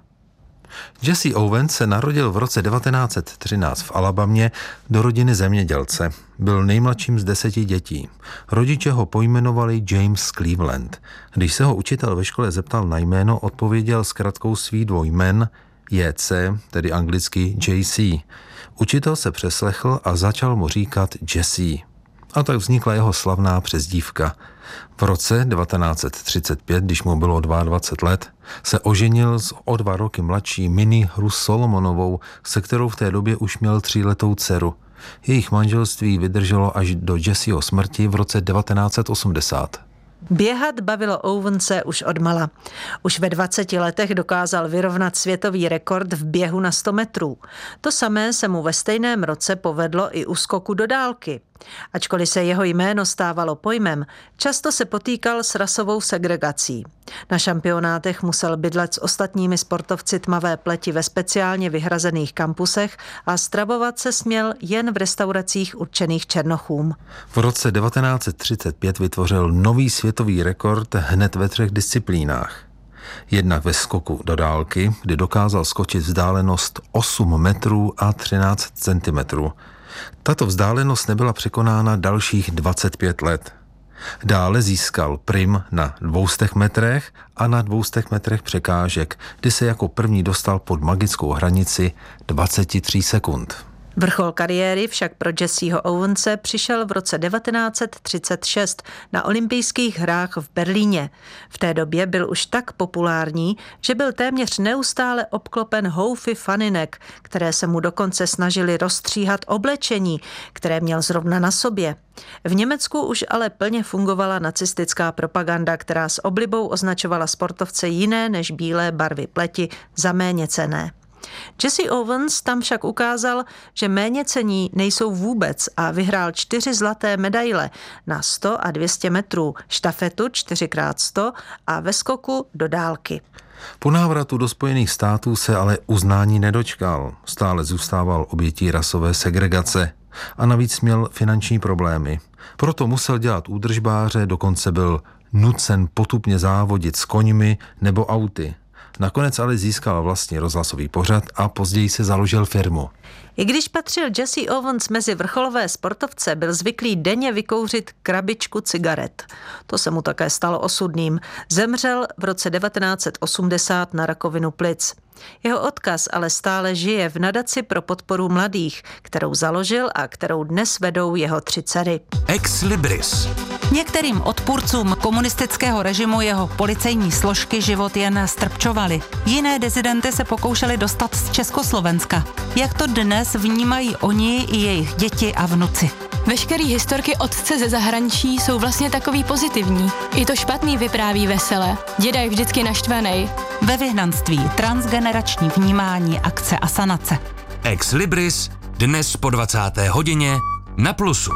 Jesse Owens se narodil v roce devatenáct set třináct v Alabamě do rodiny zemědělce. Byl nejmladším z deseti dětí. Rodiče ho pojmenovali James Cleveland. Když se ho učitel ve škole zeptal na jméno, odpověděl zkratkou svých dvou jmen J C, tedy anglicky J C. Učitel se přeslechl a začal mu říkat Jesse. A tak vznikla jeho slavná přezdívka. V roce devatenáct set třicet pět, když mu bylo dvacet dva let, se oženil s o dva roky mladší Minnie Rus Solomonovou, se kterou v té době už měl tříletou dceru. Jejich manželství vydrželo až do Jesseho smrti v roce devatenáct set osmdesát. Běhat bavilo Owense už odmala. Už ve dvaceti letech dokázal vyrovnat světový rekord v běhu na sto metrů. To samé se mu ve stejném roce povedlo i u skoku do dálky. Ačkoliv se jeho jméno stávalo pojmem, často se potýkal s rasovou segregací. Na šampionátech musel bydlet s ostatními sportovci tmavé pleti ve speciálně vyhrazených kampusech a stravovat se směl jen v restauracích určených černochům. V roce devatenáct set třicet pět vytvořil nový světový rekord hned ve třech disciplínách. Jednak ve skoku do dálky, kdy dokázal skočit vzdálenost osm metrů a třináct centimetrů. Tato vzdálenost nebyla překonána dalších dvacet pět let. Dále získal prim na dvoustech metrech a na dvoustech metrech překážek, kdy se jako první dostal pod magickou hranici dvacet tři sekund. Vrchol kariéry však pro Jesseho Owense přišel v roce devatenáct set třicet šest na olympijských hrách v Berlíně. V té době byl už tak populární, že byl téměř neustále obklopen houfy faninek, které se mu dokonce snažili rozstříhat oblečení, které měl zrovna na sobě. V Německu už ale plně fungovala nacistická propaganda, která s oblibou označovala sportovce jiné než bílé barvy pleti za méněcenné. Jesse Owens tam však ukázal, že méněcenní nejsou vůbec a vyhrál čtyři zlaté medaile na sto a dvě stě metrů, štafetu čtyři krát sto a ve skoku do dálky. Po návratu do Spojených států se ale uznání nedočkal. Stále zůstával obětí rasové segregace a navíc měl finanční problémy. Proto musel dělat údržbáře, dokonce byl nucen potupně závodit s koňmi nebo auty. Nakonec ale získal vlastní rozhlasový pořad a později se založil firmu. I když patřil Jesse Owens mezi vrcholové sportovce, byl zvyklý denně vykouřit krabičku cigaret. To se mu také stalo osudným. Zemřel v roce devatenáct set osmdesát na rakovinu plic. Jeho odkaz ale stále žije v nadaci pro podporu mladých, kterou založil a kterou dnes vedou jeho tři dcery. Ex Libris. Některým odpůrcům komunistického režimu jeho policejní složky život jen strpčovaly. Jiné disidenty se pokoušeli dostat z Československa. Jak to dnes vnímají oni i jejich děti a vnuci? Veškerý historky otce ze zahraničí jsou vlastně takový pozitivní. I to špatný vypráví vesele. Děda je vždycky naštvanej. Ve vyhnanství transgenerační vnímání, akce a sanace. Ex Libris dnes po dvacáté hodině na Plusu.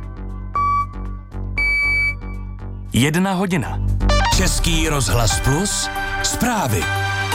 Jedna hodina. Český rozhlas Plus. Zprávy.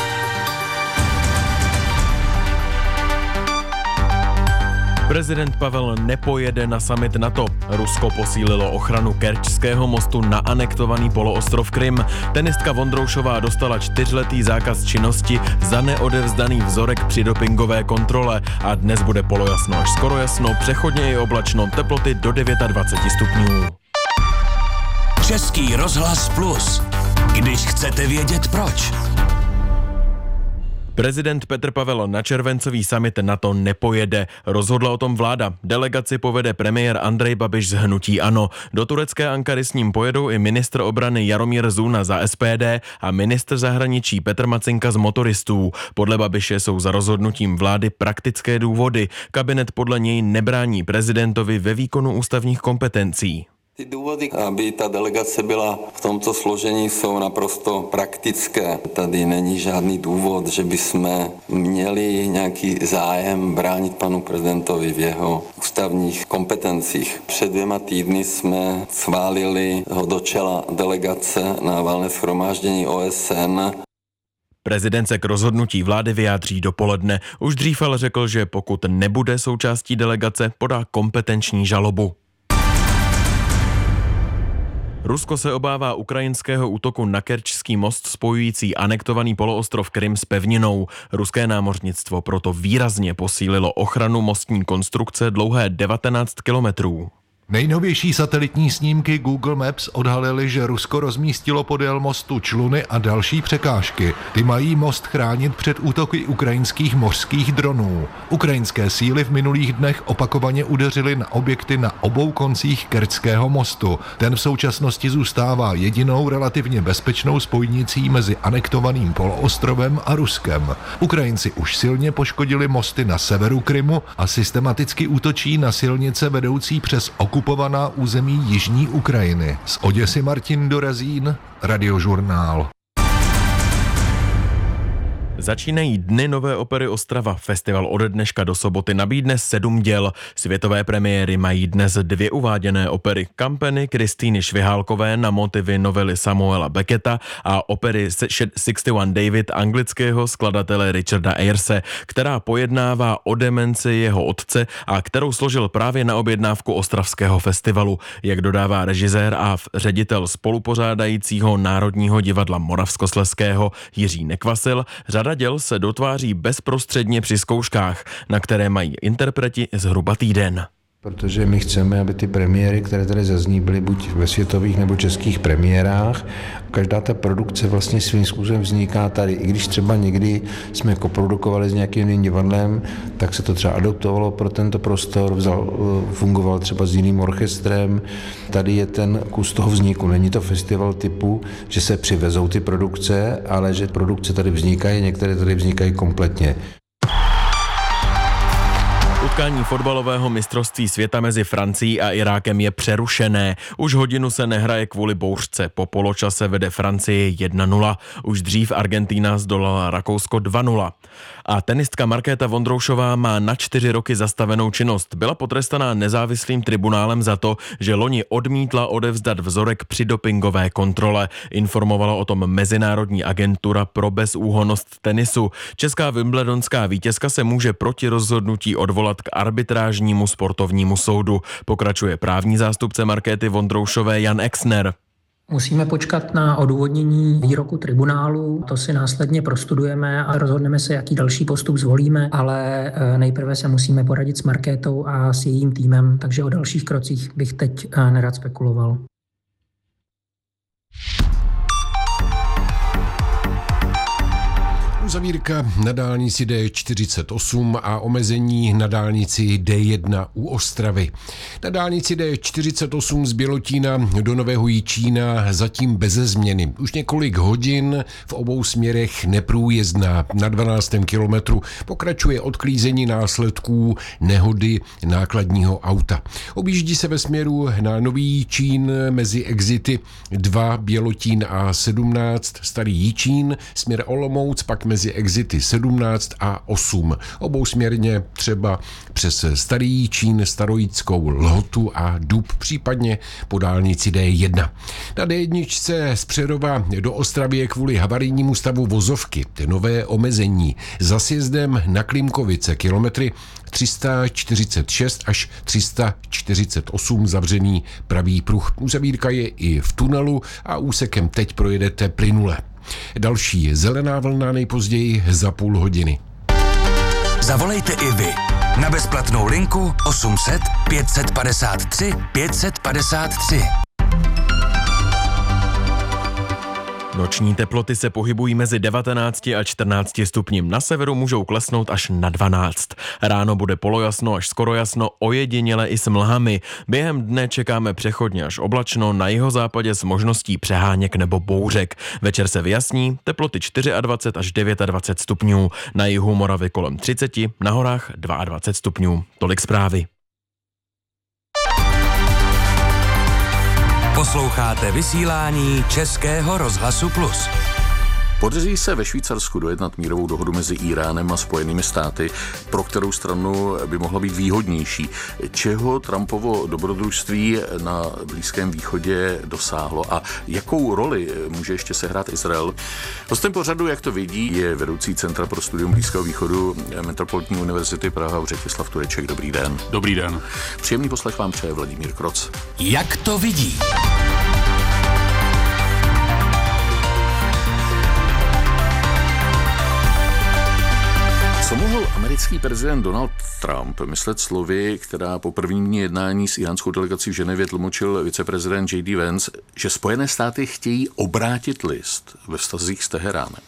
Prezident Pavel nepojede na summit NATO. Rusko posílilo ochranu Kerčského mostu na anektovaný poloostrov Krym. Tenistka Vondroušová dostala čtyřletý zákaz činnosti za neodevzdaný vzorek při dopingové kontrole a dnes bude polojasno až skoro jasno, přechodně i oblačno, teploty do dvacet devět stupňů. Český rozhlas Plus. když chcete vědět proč. Prezident Petr Pavel na červencový summit NATO nepojede. Rozhodla o tom vláda. Delegaci povede premiér Andrej Babiš z hnutí ANO. Do turecké Ankary s ním pojedou i ministr obrany Jaromír Zuna za S P D a ministr zahraničí Petr Macinka z Motoristů. Podle Babiše jsou za rozhodnutím vlády praktické důvody. Kabinet podle něj nebrání prezidentovi ve výkonu ústavních kompetencí. Ty důvody, aby ta delegace byla v tomto složení, jsou naprosto praktické. Tady není žádný důvod, že bychom měli nějaký zájem bránit panu prezidentovi v jeho ústavních kompetencích. Před dvěma týdny jsme schválili ho do čela delegace na valné shromáždění O S N. Prezident se k rozhodnutí vlády vyjádří dopoledne. Už dřív ale řekl, že pokud nebude součástí delegace, podá kompetenční žalobu. Rusko se obává ukrajinského útoku na Kerčský most spojující anektovaný poloostrov Krym s pevninou. Ruské námořnictvo proto výrazně posílilo ochranu mostní konstrukce dlouhé devatenáct kilometrů. Nejnovější satelitní snímky Google Maps odhalily, že Rusko rozmístilo podél mostu čluny a další překážky. Ty mají most chránit před útoky ukrajinských mořských dronů. Ukrajinské síly v minulých dnech opakovaně udeřily na objekty na obou koncích Kerčského mostu. Ten v současnosti zůstává jedinou relativně bezpečnou spojnicí mezi anektovaným poloostrovem a Ruskem. Ukrajinci už silně poškodili mosty na severu Krymu a systematicky útočí na silnice vedoucí přes okupovaný okupovaná území jižní Ukrajiny. Z Oděsy Martin Dorazín, Radiožurnál. Začínají Dny nové opery Ostrava. Festival ode dneška do soboty nabídne sedm děl. Světové premiéry mají dnes dvě uváděné opery. Kampeny Kristýny Švihálkové na motivy novely Samuela Becketa a opery šedesát jedna David anglického skladatele Richarda Ayerse, která pojednává o demenci jeho otce a kterou složil právě na objednávku Ostravského festivalu. Jak dodává režisér a ředitel spolupořádajícího Národního divadla Moravskoslezského Jiří Nekvasil, řada děl se dotváří bezprostředně při zkouškách, na které mají interpreti zhruba týden. Protože my chceme, aby ty premiéry, které tady zazní, byly buď ve světových nebo českých premiérách. Každá ta produkce vlastně svým způsobem vzniká tady. I když třeba někdy jsme koprodukovali s nějakým jiným divadlem, tak se to třeba adaptovalo pro tento prostor, vzal, fungoval třeba s jiným orchestrem. Tady je ten kus toho vzniku. Není to festival typu, že se přivezou ty produkce, ale že produkce tady vznikají, některé tady vznikají kompletně. Utkání fotbalového mistrovství světa mezi Francií a Irákem je přerušené. Už hodinu se nehraje kvůli bouřce. Po poločase vede Francie jedna nula. Už dřív Argentína zdolala Rakousko dva nula. A tenistka Markéta Vondroušová má na čtyři roky zastavenou činnost. Byla potrestaná nezávislým tribunálem za to, že loni odmítla odevzdat vzorek při dopingové kontrole. Informovala o tom Mezinárodní agentura pro bezúhonnost tenisu. Česká wimbledonská vítězka se může proti rozhodnutí odvolat k arbitrážnímu sportovnímu soudu. Pokračuje právní zástupce Markéty Vondroušové Jan Exner. Musíme počkat na odůvodnění výroku tribunálu, to si následně prostudujeme a rozhodneme se, jaký další postup zvolíme, ale nejprve se musíme poradit s Markétou a s jejím týmem, takže o dalších krocích bych teď nerad spekuloval. Uzavírka na dálnici D čtyřicet osm a omezení na dálnici D jedna u Ostravy. Na dálnici D čtyřicet osm z Bělotína do Nového Jičína zatím beze změny. Už několik hodin v obou směrech neprůjezdná. Na dvanáctém kilometru pokračuje odklízení následků nehody nákladního auta. Objíždí se ve směru na Nový Jičín mezi exity dva Bělotín a sedmnáct Starý Jičín, směr Olomouc pak mezi exity sedmnáct a osm. Obousměrně třeba přes Starý Jičín, Starojickou Lhotu a Dub, případně po dálnici D jedna. Na D jedna z Přerova do Ostravy je kvůli havarijnímu stavu vozovky nové omezení. Za sjezdem na Klimkovice kilometry tři sta čtyřicet šest až tři sta čtyřicet osm zavřený pravý pruh. Uzavírka je i v tunelu a úsekem teď projedete plynule. Další zelená vlna nejpozději za půl hodiny. Zavolejte i vy na bezplatnou linku osm set pět padesát tři pět padesát tři. Noční teploty se pohybují mezi devatenácti a čtrnácti stupni. Na severu můžou klesnout až na dvanáct. Ráno bude polojasno až skoro jasno, ojediněle i s mlhami. Během dne čekáme přechodně až oblačno, na jihozápadě s možností přeháněk nebo bouřek. Večer se vyjasní, teploty dvacet čtyři až dvacet devět stupňů. Na jihu Moravy kolem třicet, na horách dvacet dva stupňů. Tolik zprávy. Posloucháte vysílání Českého rozhlasu Plus. Podaří se ve Švýcarsku dojednat mírovou dohodu mezi Íránem a Spojenými státy, pro kterou stranu by mohla být výhodnější. Čeho Trumpovo dobrodružství na Blízkém východě dosáhlo a jakou roli může ještě sehrát Izrael? Hostem pořadu, jak to vidí, je vedoucí Centra pro studium Blízkého východu Metropolitní univerzity Praha Břetislav Tureček. Dobrý den. Dobrý den. Příjemný poslech vám přeje Vladimír Kroc. Jak to vidí? Co mohl americký prezident Donald Trump myslet slovy, která po prvním dní jednání s íránskou delegací v Ženevě tlumočil viceprezident J D Vance, že Spojené státy chtějí obrátit list ve vztazích s Teheránem?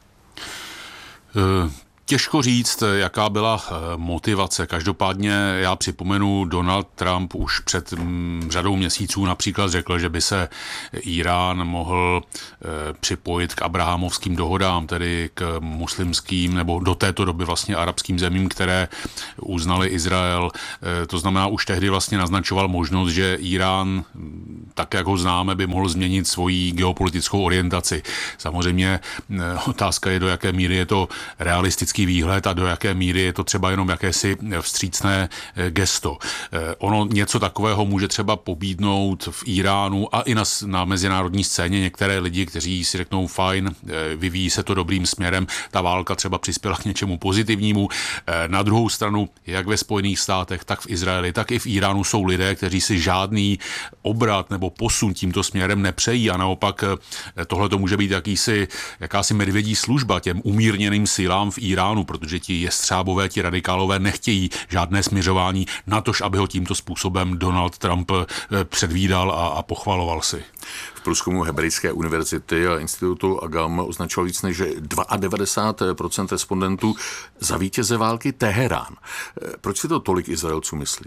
Uh. Těžko říct, jaká byla motivace. Každopádně já připomenu, Donald Trump už před řadou měsíců například řekl, že by se Irán mohl připojit k abrahamovským dohodám, tedy k muslimským nebo do této doby vlastně arabským zemím, které uznali Izrael. To znamená, už tehdy vlastně naznačoval možnost, že Irán, tak jak ho známe, by mohl změnit svoji geopolitickou orientaci. Samozřejmě otázka je, do jaké míry je to realistický výhled a do jaké míry je to třeba jenom jakési vstřícné gesto. Ono něco takového může třeba pobídnout v Iránu a i na, na mezinárodní scéně některé lidi, kteří si řeknou fajn, vyvíjí se to dobrým směrem, ta válka třeba přispěla k něčemu pozitivnímu. Na druhou stranu, jak ve Spojených státech, tak v Izraeli, tak i v Iránu jsou lidé, kteří si žádný obrat nebo posun tímto směrem nepřejí a naopak tohle to může být jakýsi, jakási medvědí služba těm umírněným silám v Iránu, protože ti jestřábové, ti radikálové nechtějí žádné směřování, natož aby ho tímto způsobem Donald Trump předvídal a, a pochvaloval si. V průzkumu Hebrejské univerzity a institutu Agam označoval víc než devadesát dva procent respondentů za vítěze války Teherán. Proč si to tolik Izraelců myslí?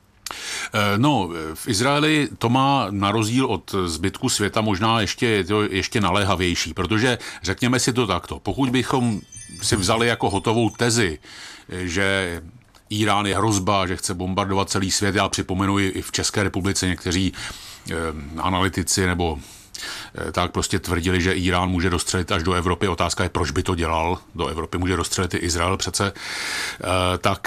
No, v Izraeli to má na rozdíl od zbytku světa možná ještě, to ještě naléhavější, protože řekněme si to takto, pokud bychom si vzali jako hotovou tezi, že Irán je hrozba, že chce bombardovat celý svět, já připomenu i v České republice někteří eh, analytici nebo tak prostě tvrdili, že Irán může dostřelit až do Evropy. Otázka je, proč by to dělal. Do Evropy může dostřelit i Izrael přece. Tak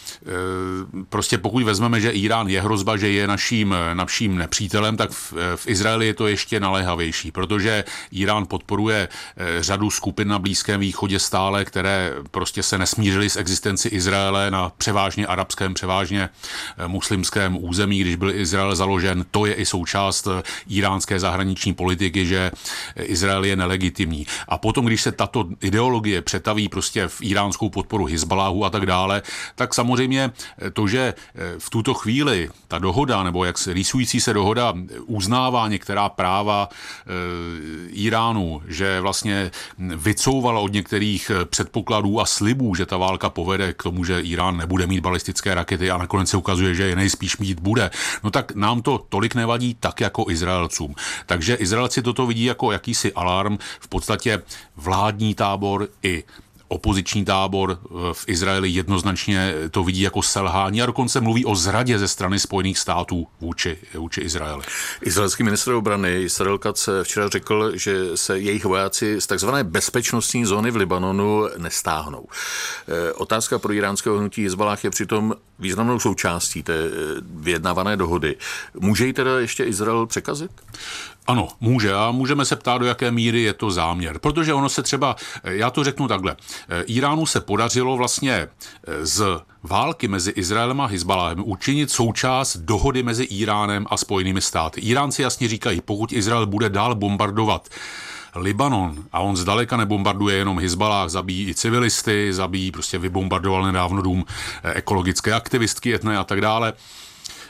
prostě pokud vezmeme, že Irán je hrozba, že je naším, naším nepřítelem, tak v, v Izraeli je to ještě naléhavější, protože Irán podporuje řadu skupin na Blízkém východě stále, které prostě se nesmířily s existenci Izraele na převážně arabském, převážně muslimském území, když byl Izrael založen. To je i součást iránské zahraniční politiky, že Izrael je nelegitimní. A potom, když se tato ideologie přetaví prostě v iránskou podporu Hizbaláhu a tak dále, tak samozřejmě to, že v tuto chvíli ta dohoda, nebo jak se rýsující se dohoda uznává některá práva e, Iránu, že vlastně vycouvala od některých předpokladů a slibů, že ta válka povede k tomu, že Irán nebude mít balistické rakety a nakonec se ukazuje, že je nejspíš mít bude, no tak nám to tolik nevadí tak jako Izraelcům. Takže Izraelci toto vidí jako jakýsi alarm, v podstatě vládní tábor i opoziční tábor v Izraeli jednoznačně to vidí jako selhání a dokonce mluví o zradě ze strany Spojených států vůči, vůči Izraeli. Izraelský ministr obrany Israel Katz včera řekl, že se jejich vojáci z takzvané bezpečnostní zóny v Libanonu nestáhnou. Otázka pro iránského hnutí Hizballáh je přitom významnou součástí té vyjednávané dohody. Může ji teda ještě Izrael překazit? Ano, může a můžeme se ptát, do jaké míry je to záměr. Protože ono se třeba, já to řeknu takhle, Iránu se podařilo vlastně z války mezi Izraelem a Hizbaláhem učinit součást dohody mezi Iránem a Spojenými státy. Iránci jasně říkají, pokud Izrael bude dál bombardovat Libanon, a on zdaleka nebombarduje jenom Hizbaláh, zabíjí i civilisty, zabíjí, prostě vybombardoval nedávno dům ekologické aktivistky etné a tak dále,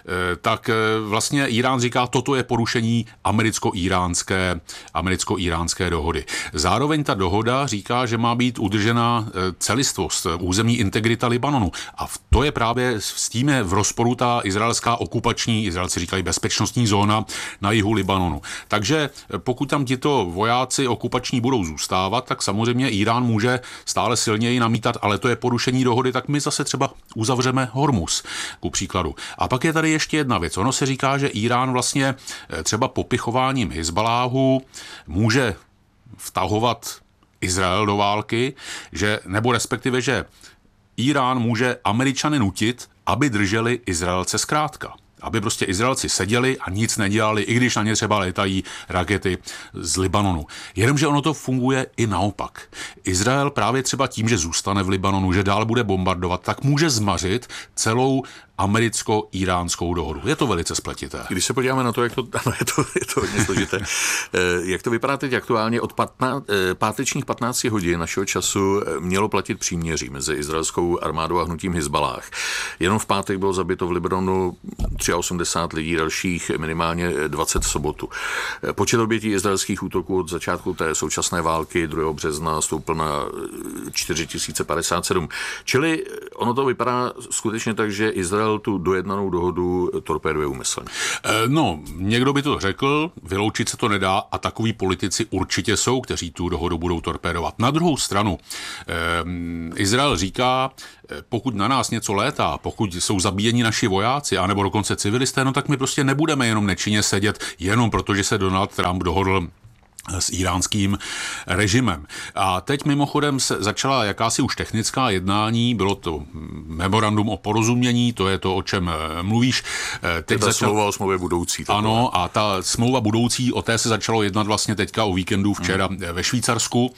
tak vlastně Irán říká, toto je porušení americko-iránské, americko-iránské dohody. Zároveň ta dohoda říká, že má být udržena celistvost, územní integrita Libanonu. A to je právě s tím je v rozporu ta izraelská okupační, Izraelci říkají bezpečnostní zóna na jihu Libanonu. Takže pokud tam tito vojáci okupační budou zůstávat, tak samozřejmě Irán může stále silněji namítat, ale to je porušení dohody, tak my zase třeba uzavřeme Hormuz, ku příkladu. A pak je tady ještě jedna věc. Ono se říká, že Irán vlastně třeba popichováním Hizbaláhu může vtahovat Izrael do války, že, nebo respektive, že Irán může Američany nutit, aby drželi Izraelce zkrátka. Aby prostě Izraelci seděli a nic nedělali, i když na ně třeba letají rakety z Libanonu. Jenomže ono to funguje i naopak. Izrael právě třeba tím, že zůstane v Libanonu, že dál bude bombardovat, tak může zmařit celou americko-iránskou dohodu. Je to velice spletité. Když se podíváme na to, jak to, ano, je to, je to hodně složité. Jak to vypadá teď aktuálně, od patnáct, pátečních patnácti hodin našeho času mělo platit příměří mezi izraelskou armádou a hnutím Hizbalách. Jenom v pátek bylo zabito v Libanonu osmdesát tři lidí, dalších minimálně dvacet v sobotu. Počet obětí izraelských útoků od začátku té současné války druhého března stoupl na čtyři tisíce padesát sedm. Čili ono to vypadá skutečně tak, že Izrael tu dojednanou dohodu torpéduje úmyslně. No, někdo by to řekl, vyloučit se to nedá a takoví politici určitě jsou, kteří tu dohodu budou torpédovat. Na druhou stranu, eh, Izrael říká, pokud na nás něco létá, pokud jsou zabíjeni naši vojáci, anebo dokonce civilisté, no tak my prostě nebudeme jenom nečinně sedět, jenom protože se Donald Trump dohodl s iránským režimem. A teď mimochodem se začala jakási už technická jednání, bylo to memorandum o porozumění, to je to, o čem mluvíš. Teď ta začal... smlouva o smlouvě budoucí. Takové. Ano, a ta smlouva budoucí, o té se začalo jednat vlastně teďka o víkendu včera hmm. ve Švýcarsku.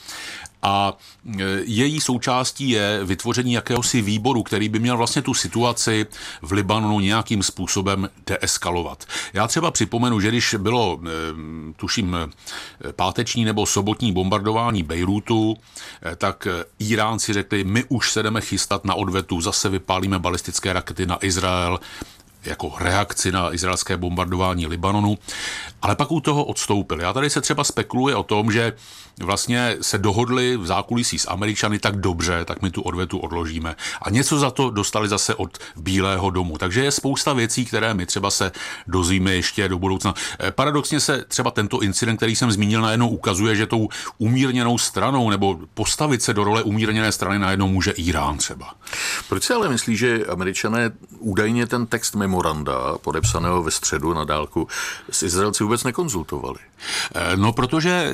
A její součástí je vytvoření jakéhosi výboru, který by měl vlastně tu situaci v Libanonu nějakým způsobem deeskalovat. Já třeba připomenu, že když bylo, tuším, páteční nebo sobotní bombardování Bejrútu, tak Iránci řekli, my už se jdeme chystat na odvetu, zase vypálíme balistické rakety na Izrael, jako reakci na izraelské bombardování Libanonu, ale pak u toho odstoupili. A tady se třeba spekuluje o tom, že vlastně se dohodli v zákulisí s Američany tak dobře, tak my tu odvetu odložíme. A něco za to dostali zase od Bílého domu. Takže je spousta věcí, které my třeba se dozvíme ještě do budoucna. Paradoxně se třeba tento incident, který jsem zmínil, najednou ukazuje, že tou umírněnou stranou nebo postavit se do role umírněné strany najednou může Irán třeba. Proč si ale myslí, že Američané údajně ten text memoranda, podepsaného ve středu na dálku, s Izraelci vůbec nekonzultovali? No, protože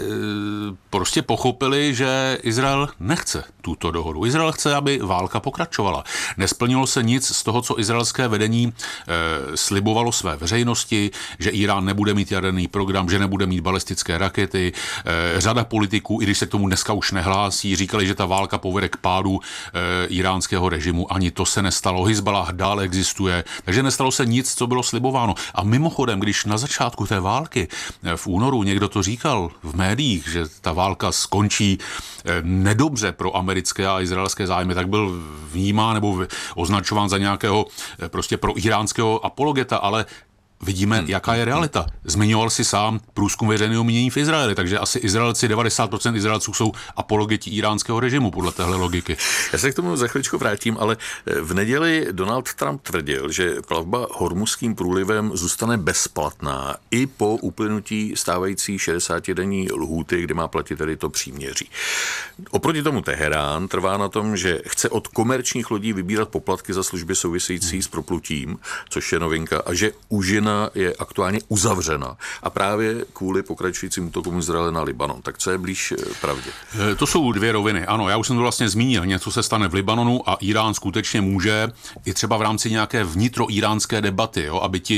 prostě pochopili, že Izrael nechce tuto dohodu. Izrael chce, aby válka pokračovala. Nesplnilo se nic z toho, co izraelské vedení e, slibovalo své veřejnosti, že Irán nebude mít jaderný program, že nebude mít balistické rakety. E, řada politiků, i když se k tomu dneska už nehlásí, říkali, že ta válka povede k pádu e, iránského režimu. Ani to se nestalo. Hizbaláh dále existuje, takže nestalo se nic, co bylo slibováno. A mimochodem, když na začátku té války v únoru někdo to říkal v médiích, že ta válka skončí nedobře pro americké a izraelské zájmy, tak byl vnímán nebo označován za nějakého prostě pro iránského apologeta, ale vidíme, hmm. jaká je realita. Zmiňoval si sám průzkum veřejného mínění v Izraeli, takže asi Izraelci, devadesát procent Izraelců jsou apologeti iránského režimu podle téhle logiky. Já se k tomu za chviličku vrátím, ale v neděli Donald Trump tvrdil, že plavba Hormuzským průlivem zůstane bezplatná i po uplynutí stávající šedesátidenní lhůty, kdy má platit tedy to příměří. Oproti tomu Teherán trvá na tom, že chce od komerčních lodí vybírat poplatky za služby související hmm. s proplutím, což je novinka, a že úžina je aktuálně uzavřena a právě kvůli pokračujícím útokům Izraele na Libanon. Tak co je blíž pravdě? To jsou dvě roviny. Ano, já už jsem to vlastně zmínil. Něco se stane v Libanonu a Irán skutečně může i třeba v rámci nějaké vnitroiránské debaty, jo, aby ti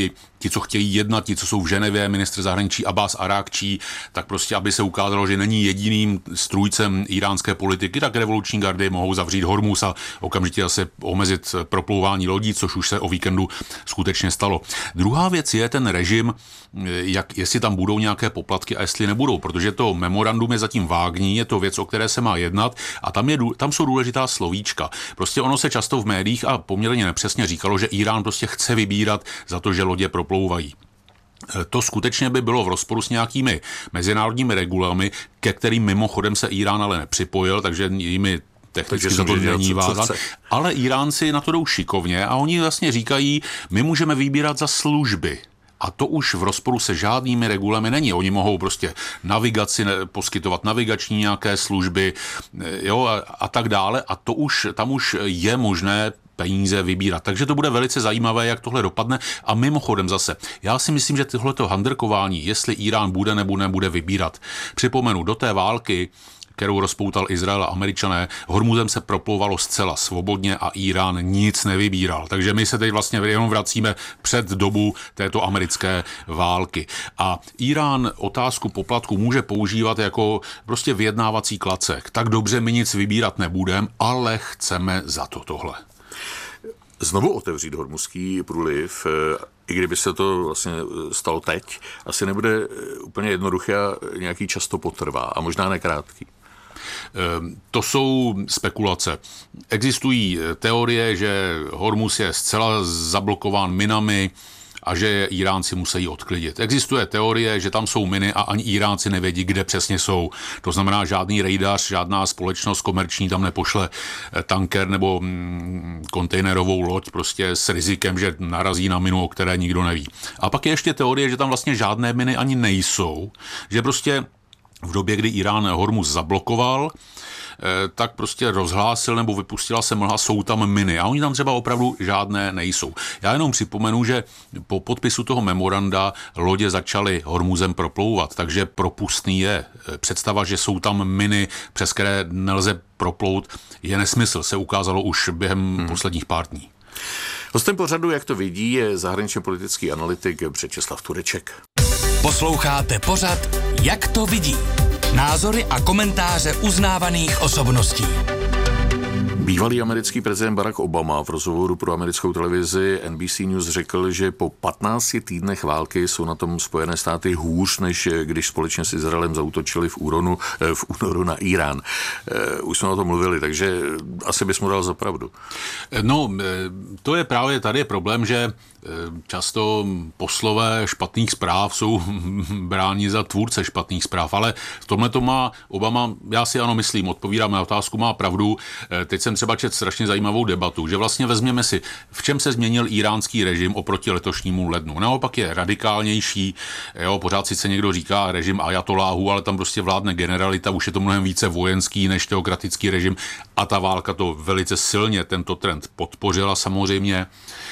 ti, co chtějí jednat, ti, co jsou v Ženevě, ministr zahraničí Abbas Arákčí, tak prostě, aby se ukázalo, že není jediným strůjcem iránské politiky, tak revoluční gardy mohou zavřít Hormuz a okamžitě zase omezit proplouvání lodí, což už se o víkendu skutečně stalo. Druhá věc je ten režim, jak, jestli tam budou nějaké poplatky a jestli nebudou, protože to memorandum je zatím vágní, je to věc, o které se má jednat a tam, je, tam jsou důležitá slovíčka. Prostě ono se často v médiích a poměrně nepřesně říkalo, že Irán prostě chce vybírat za to, že lodě proplouvají. To skutečně by bylo v rozporu s nějakými mezinárodními regulami, ke kterým mimochodem se Irán ale nepřipojil, takže jimi technicky to není vázat. Ale Iránci na to jdou šikovně a oni vlastně říkají, my můžeme vybírat za služby. A to už v rozporu se žádnými regulami není. Oni mohou prostě navigaci, poskytovat navigační nějaké služby, jo, a, a tak dále. A to už, tam už je možné peníze vybírat. Takže to bude velice zajímavé, jak tohle dopadne. A mimochodem zase, já si myslím, že tohleto handrkování, jestli Irán bude nebo nebude vybírat. Připomenu, do té války, kterou rozpoutal Izrael a Američané, Hormuzem se proplouvalo zcela svobodně a Irán nic nevybíral. Takže my se teď vlastně jenom vracíme před dobu této americké války. A Irán otázku poplatku může používat jako prostě vyjednávací klacek. Tak dobře, my nic vybírat nebudeme, ale chceme za to tohle. Znovu otevřít Hormuzský průliv, i kdyby se to vlastně stalo teď, asi nebude úplně jednoduché a nějaký čas to potrvá a možná nekrátký. To jsou spekulace. Existují teorie, že Hormuz je zcela zablokován minami a že Iránci musí odklidit. Existuje teorie, že tam jsou miny a ani Iránci nevědí, kde přesně jsou. To znamená, žádný rejdař, žádná společnost komerční tam nepošle tanker nebo kontejnerovou loď prostě s rizikem, že narazí na minu, o které nikdo neví. A pak je ještě teorie, že tam vlastně žádné miny ani nejsou, že prostě v době, kdy Irán Hormuz zablokoval, tak prostě rozhlásil nebo vypustila se mlha, jsou tam miny. A oni tam třeba opravdu žádné nejsou. Já jenom připomenu, že po podpisu toho memoranda lodě začaly Hormuzem proplouvat, takže propustný je. Představa, že jsou tam miny, přes které nelze proplout, je nesmysl. Se ukázalo už během hmm. posledních pár dní. Hostem pořadu, jak to vidí, je zahraničně politický analytik Břečeslav Tureček. Posloucháte pořad Jak to vidí? Názory a komentáře uznávaných osobností. Bývalý americký prezident Barack Obama v rozhovoru pro americkou televizi N B C News řekl, že po patnácti týdnech války jsou na tom Spojené státy hůř, než když společně s Izraelem zaútočili v, úronu, v únoru na Irán. Už jsme o tom mluvili, takže asi bys mu dal za pravdu. No, to je právě tady problém, že často poslové špatných zpráv jsou bráni za tvůrce špatných zpráv, ale v tomhle to má Obama, já si ano myslím, odpovídám na otázku, má pravdu. Teď jsem třeba četl strašně zajímavou debatu, že vlastně vezměme si, v čem se změnil iránský režim oproti letošnímu lednu. Naopak je radikálnější, jo, pořád sice někdo říká režim ajatoláhu, ale tam prostě vládne generalita, už je to mnohem více vojenský než teokratický režim a ta válka to velice silně tento trend podpořila samozřejmě.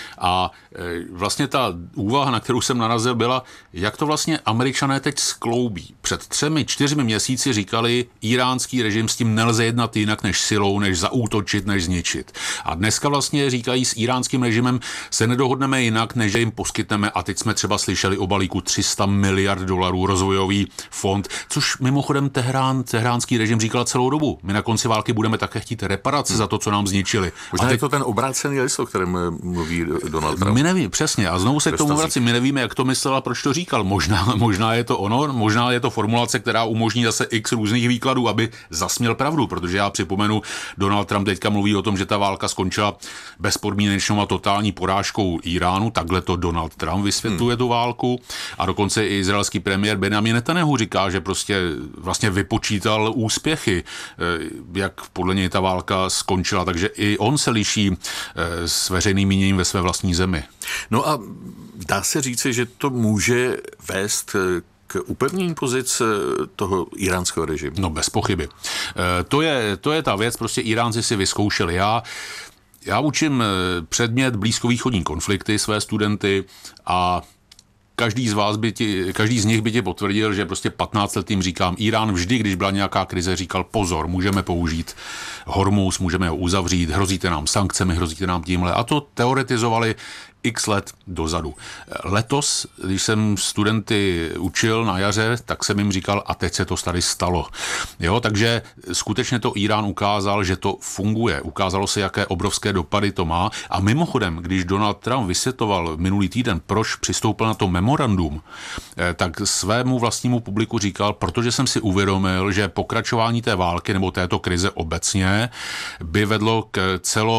A vlastně ta úvaha, na kterou jsem narazil, byla, jak to vlastně Američané teď skloubí. Před třemi, čtyřmi měsíci říkali, iránský režim s tím nelze jednat jinak než silou, než zaútočit, než zničit. A dneska vlastně říkají, s iránským režimem se nedohodneme jinak, než že jim poskytneme, a teď jsme třeba slyšeli o balíku tři sta miliard dolarů rozvojový fond, což mimochodem Teherán, teheránský režim říkal celou dobu. My na konci války budeme také chtít reparace hmm. za to, co nám zničili. Možná teď... je to ten obrácený list, o kterém mluví Donald Trump. My nevím, přesně. A znovu se k tomu vracím. My nevíme, jak to myslel a proč to říkal. Možná, možná je to ono, možná je to formulace, která umožní zase x různých výkladů, aby zasměl pravdu, protože já připomenu, Donald Trump teďka mluví o tom, že ta válka skončila bezpodmínečnou a totální porážkou Iránu. Takhle to Donald Trump vysvětluje hmm. tu válku. A dokonce i izraelský premiér Benjamin Netanyahu říká, že prostě vlastně vypočítal úspěchy, jak podle něj ta válka skončila. Takže i on se liší s veřejným míněním ve své vlastní zemi. No a dá se říci, že to může vést k upevnění pozic toho iránského režimu? No bez pochyby. To je, to je ta věc, prostě Iránci si vyzkoušeli. Já Já učím předmět blízkovýchodní konflikty své studenty a každý z vás by ti, každý z nich by ti potvrdil, že prostě patnáct let jim říkám, Irán vždy, když byla nějaká krize, říkal pozor, můžeme použít Hormuz, můžeme ho uzavřít, hrozíte nám sankcemi, hrozíte nám tímhle. A to teoretizovali x let dozadu. Letos, když jsem studenty učil na jaře, tak jsem jim říkal, a teď se to tady stalo. Jo, takže skutečně to Irán ukázal, že to funguje. Ukázalo se, jaké obrovské dopady to má. A mimochodem, když Donald Trump vysvětloval minulý týden, proč přistoupil na to memorandum, tak svému vlastnímu publiku říkal, protože jsem si uvědomil, že pokračování té války nebo této krize obecně by vedlo k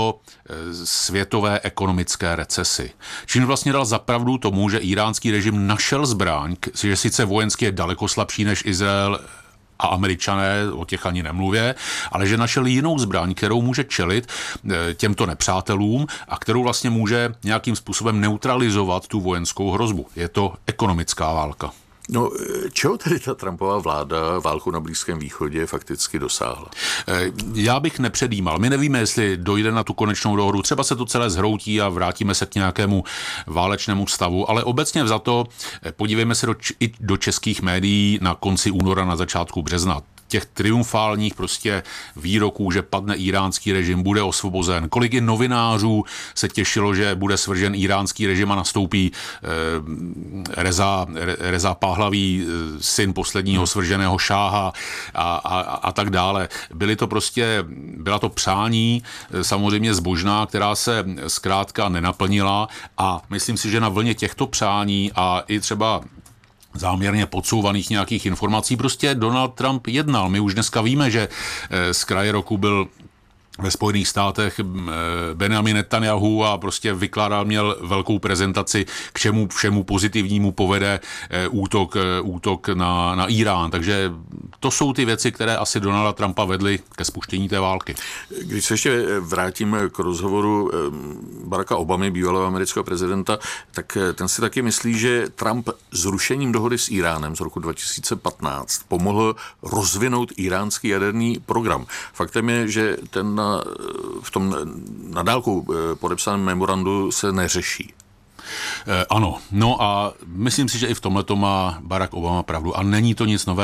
celosvětové ekonomické recesi. Čím vlastně dal zapravdu tomu, že iránský režim našel zbraň, že sice vojensky je daleko slabší než Izrael a Američané, o těch ani nemluvě, ale že našel jinou zbraň, kterou může čelit těmto nepřátelům a kterou vlastně může nějakým způsobem neutralizovat tu vojenskou hrozbu. Je to ekonomická válka. No, čeho tedy ta Trumpova vláda válku na Blízkém východě fakticky dosáhla? Já bych nepředjímal. My nevíme, jestli dojde na tu konečnou dohodu. Třeba se to celé zhroutí a vrátíme se k nějakému válečnému stavu, ale obecně vzato podívejme se do, i do českých médií na konci února, na začátku března. Těch triumfálních prostě výroků, že padne iránský režim, bude osvobozen. Kolik i novinářů se těšilo, že bude svržen iránský režim a nastoupí eh, Reza, Reza Pahlaví, syn posledního svrženého šáha a, a, a tak dále. Byly to prostě, byla to přání samozřejmě zbožná, která se zkrátka nenaplnila a myslím si, že na vlně těchto přání a i třeba záměrně podsouvaných nějakých informací. Prostě Donald Trump jednal. My už dneska víme, že z kraje roku byl ve Spojených státech Benjamin Netanyahu a prostě vykládal, měl velkou prezentaci, k čemu všemu pozitivnímu povede útok, útok na, na Irán. Takže to jsou ty věci, které asi Donalda Trumpa vedly ke spuštění té války. Když se ještě vrátím k rozhovoru Baracka Obamy, bývalého amerického prezidenta, tak ten si taky myslí, že Trump zrušením dohody s Iránem z roku dva tisíce patnáct pomohl rozvinout iránský jaderný program. Faktem je, že ten v tom nadálkou podepsaném memorandu se neřeší. Ano, no a myslím si, že i v tomhle to má Barack Obama pravdu a není to nic nového.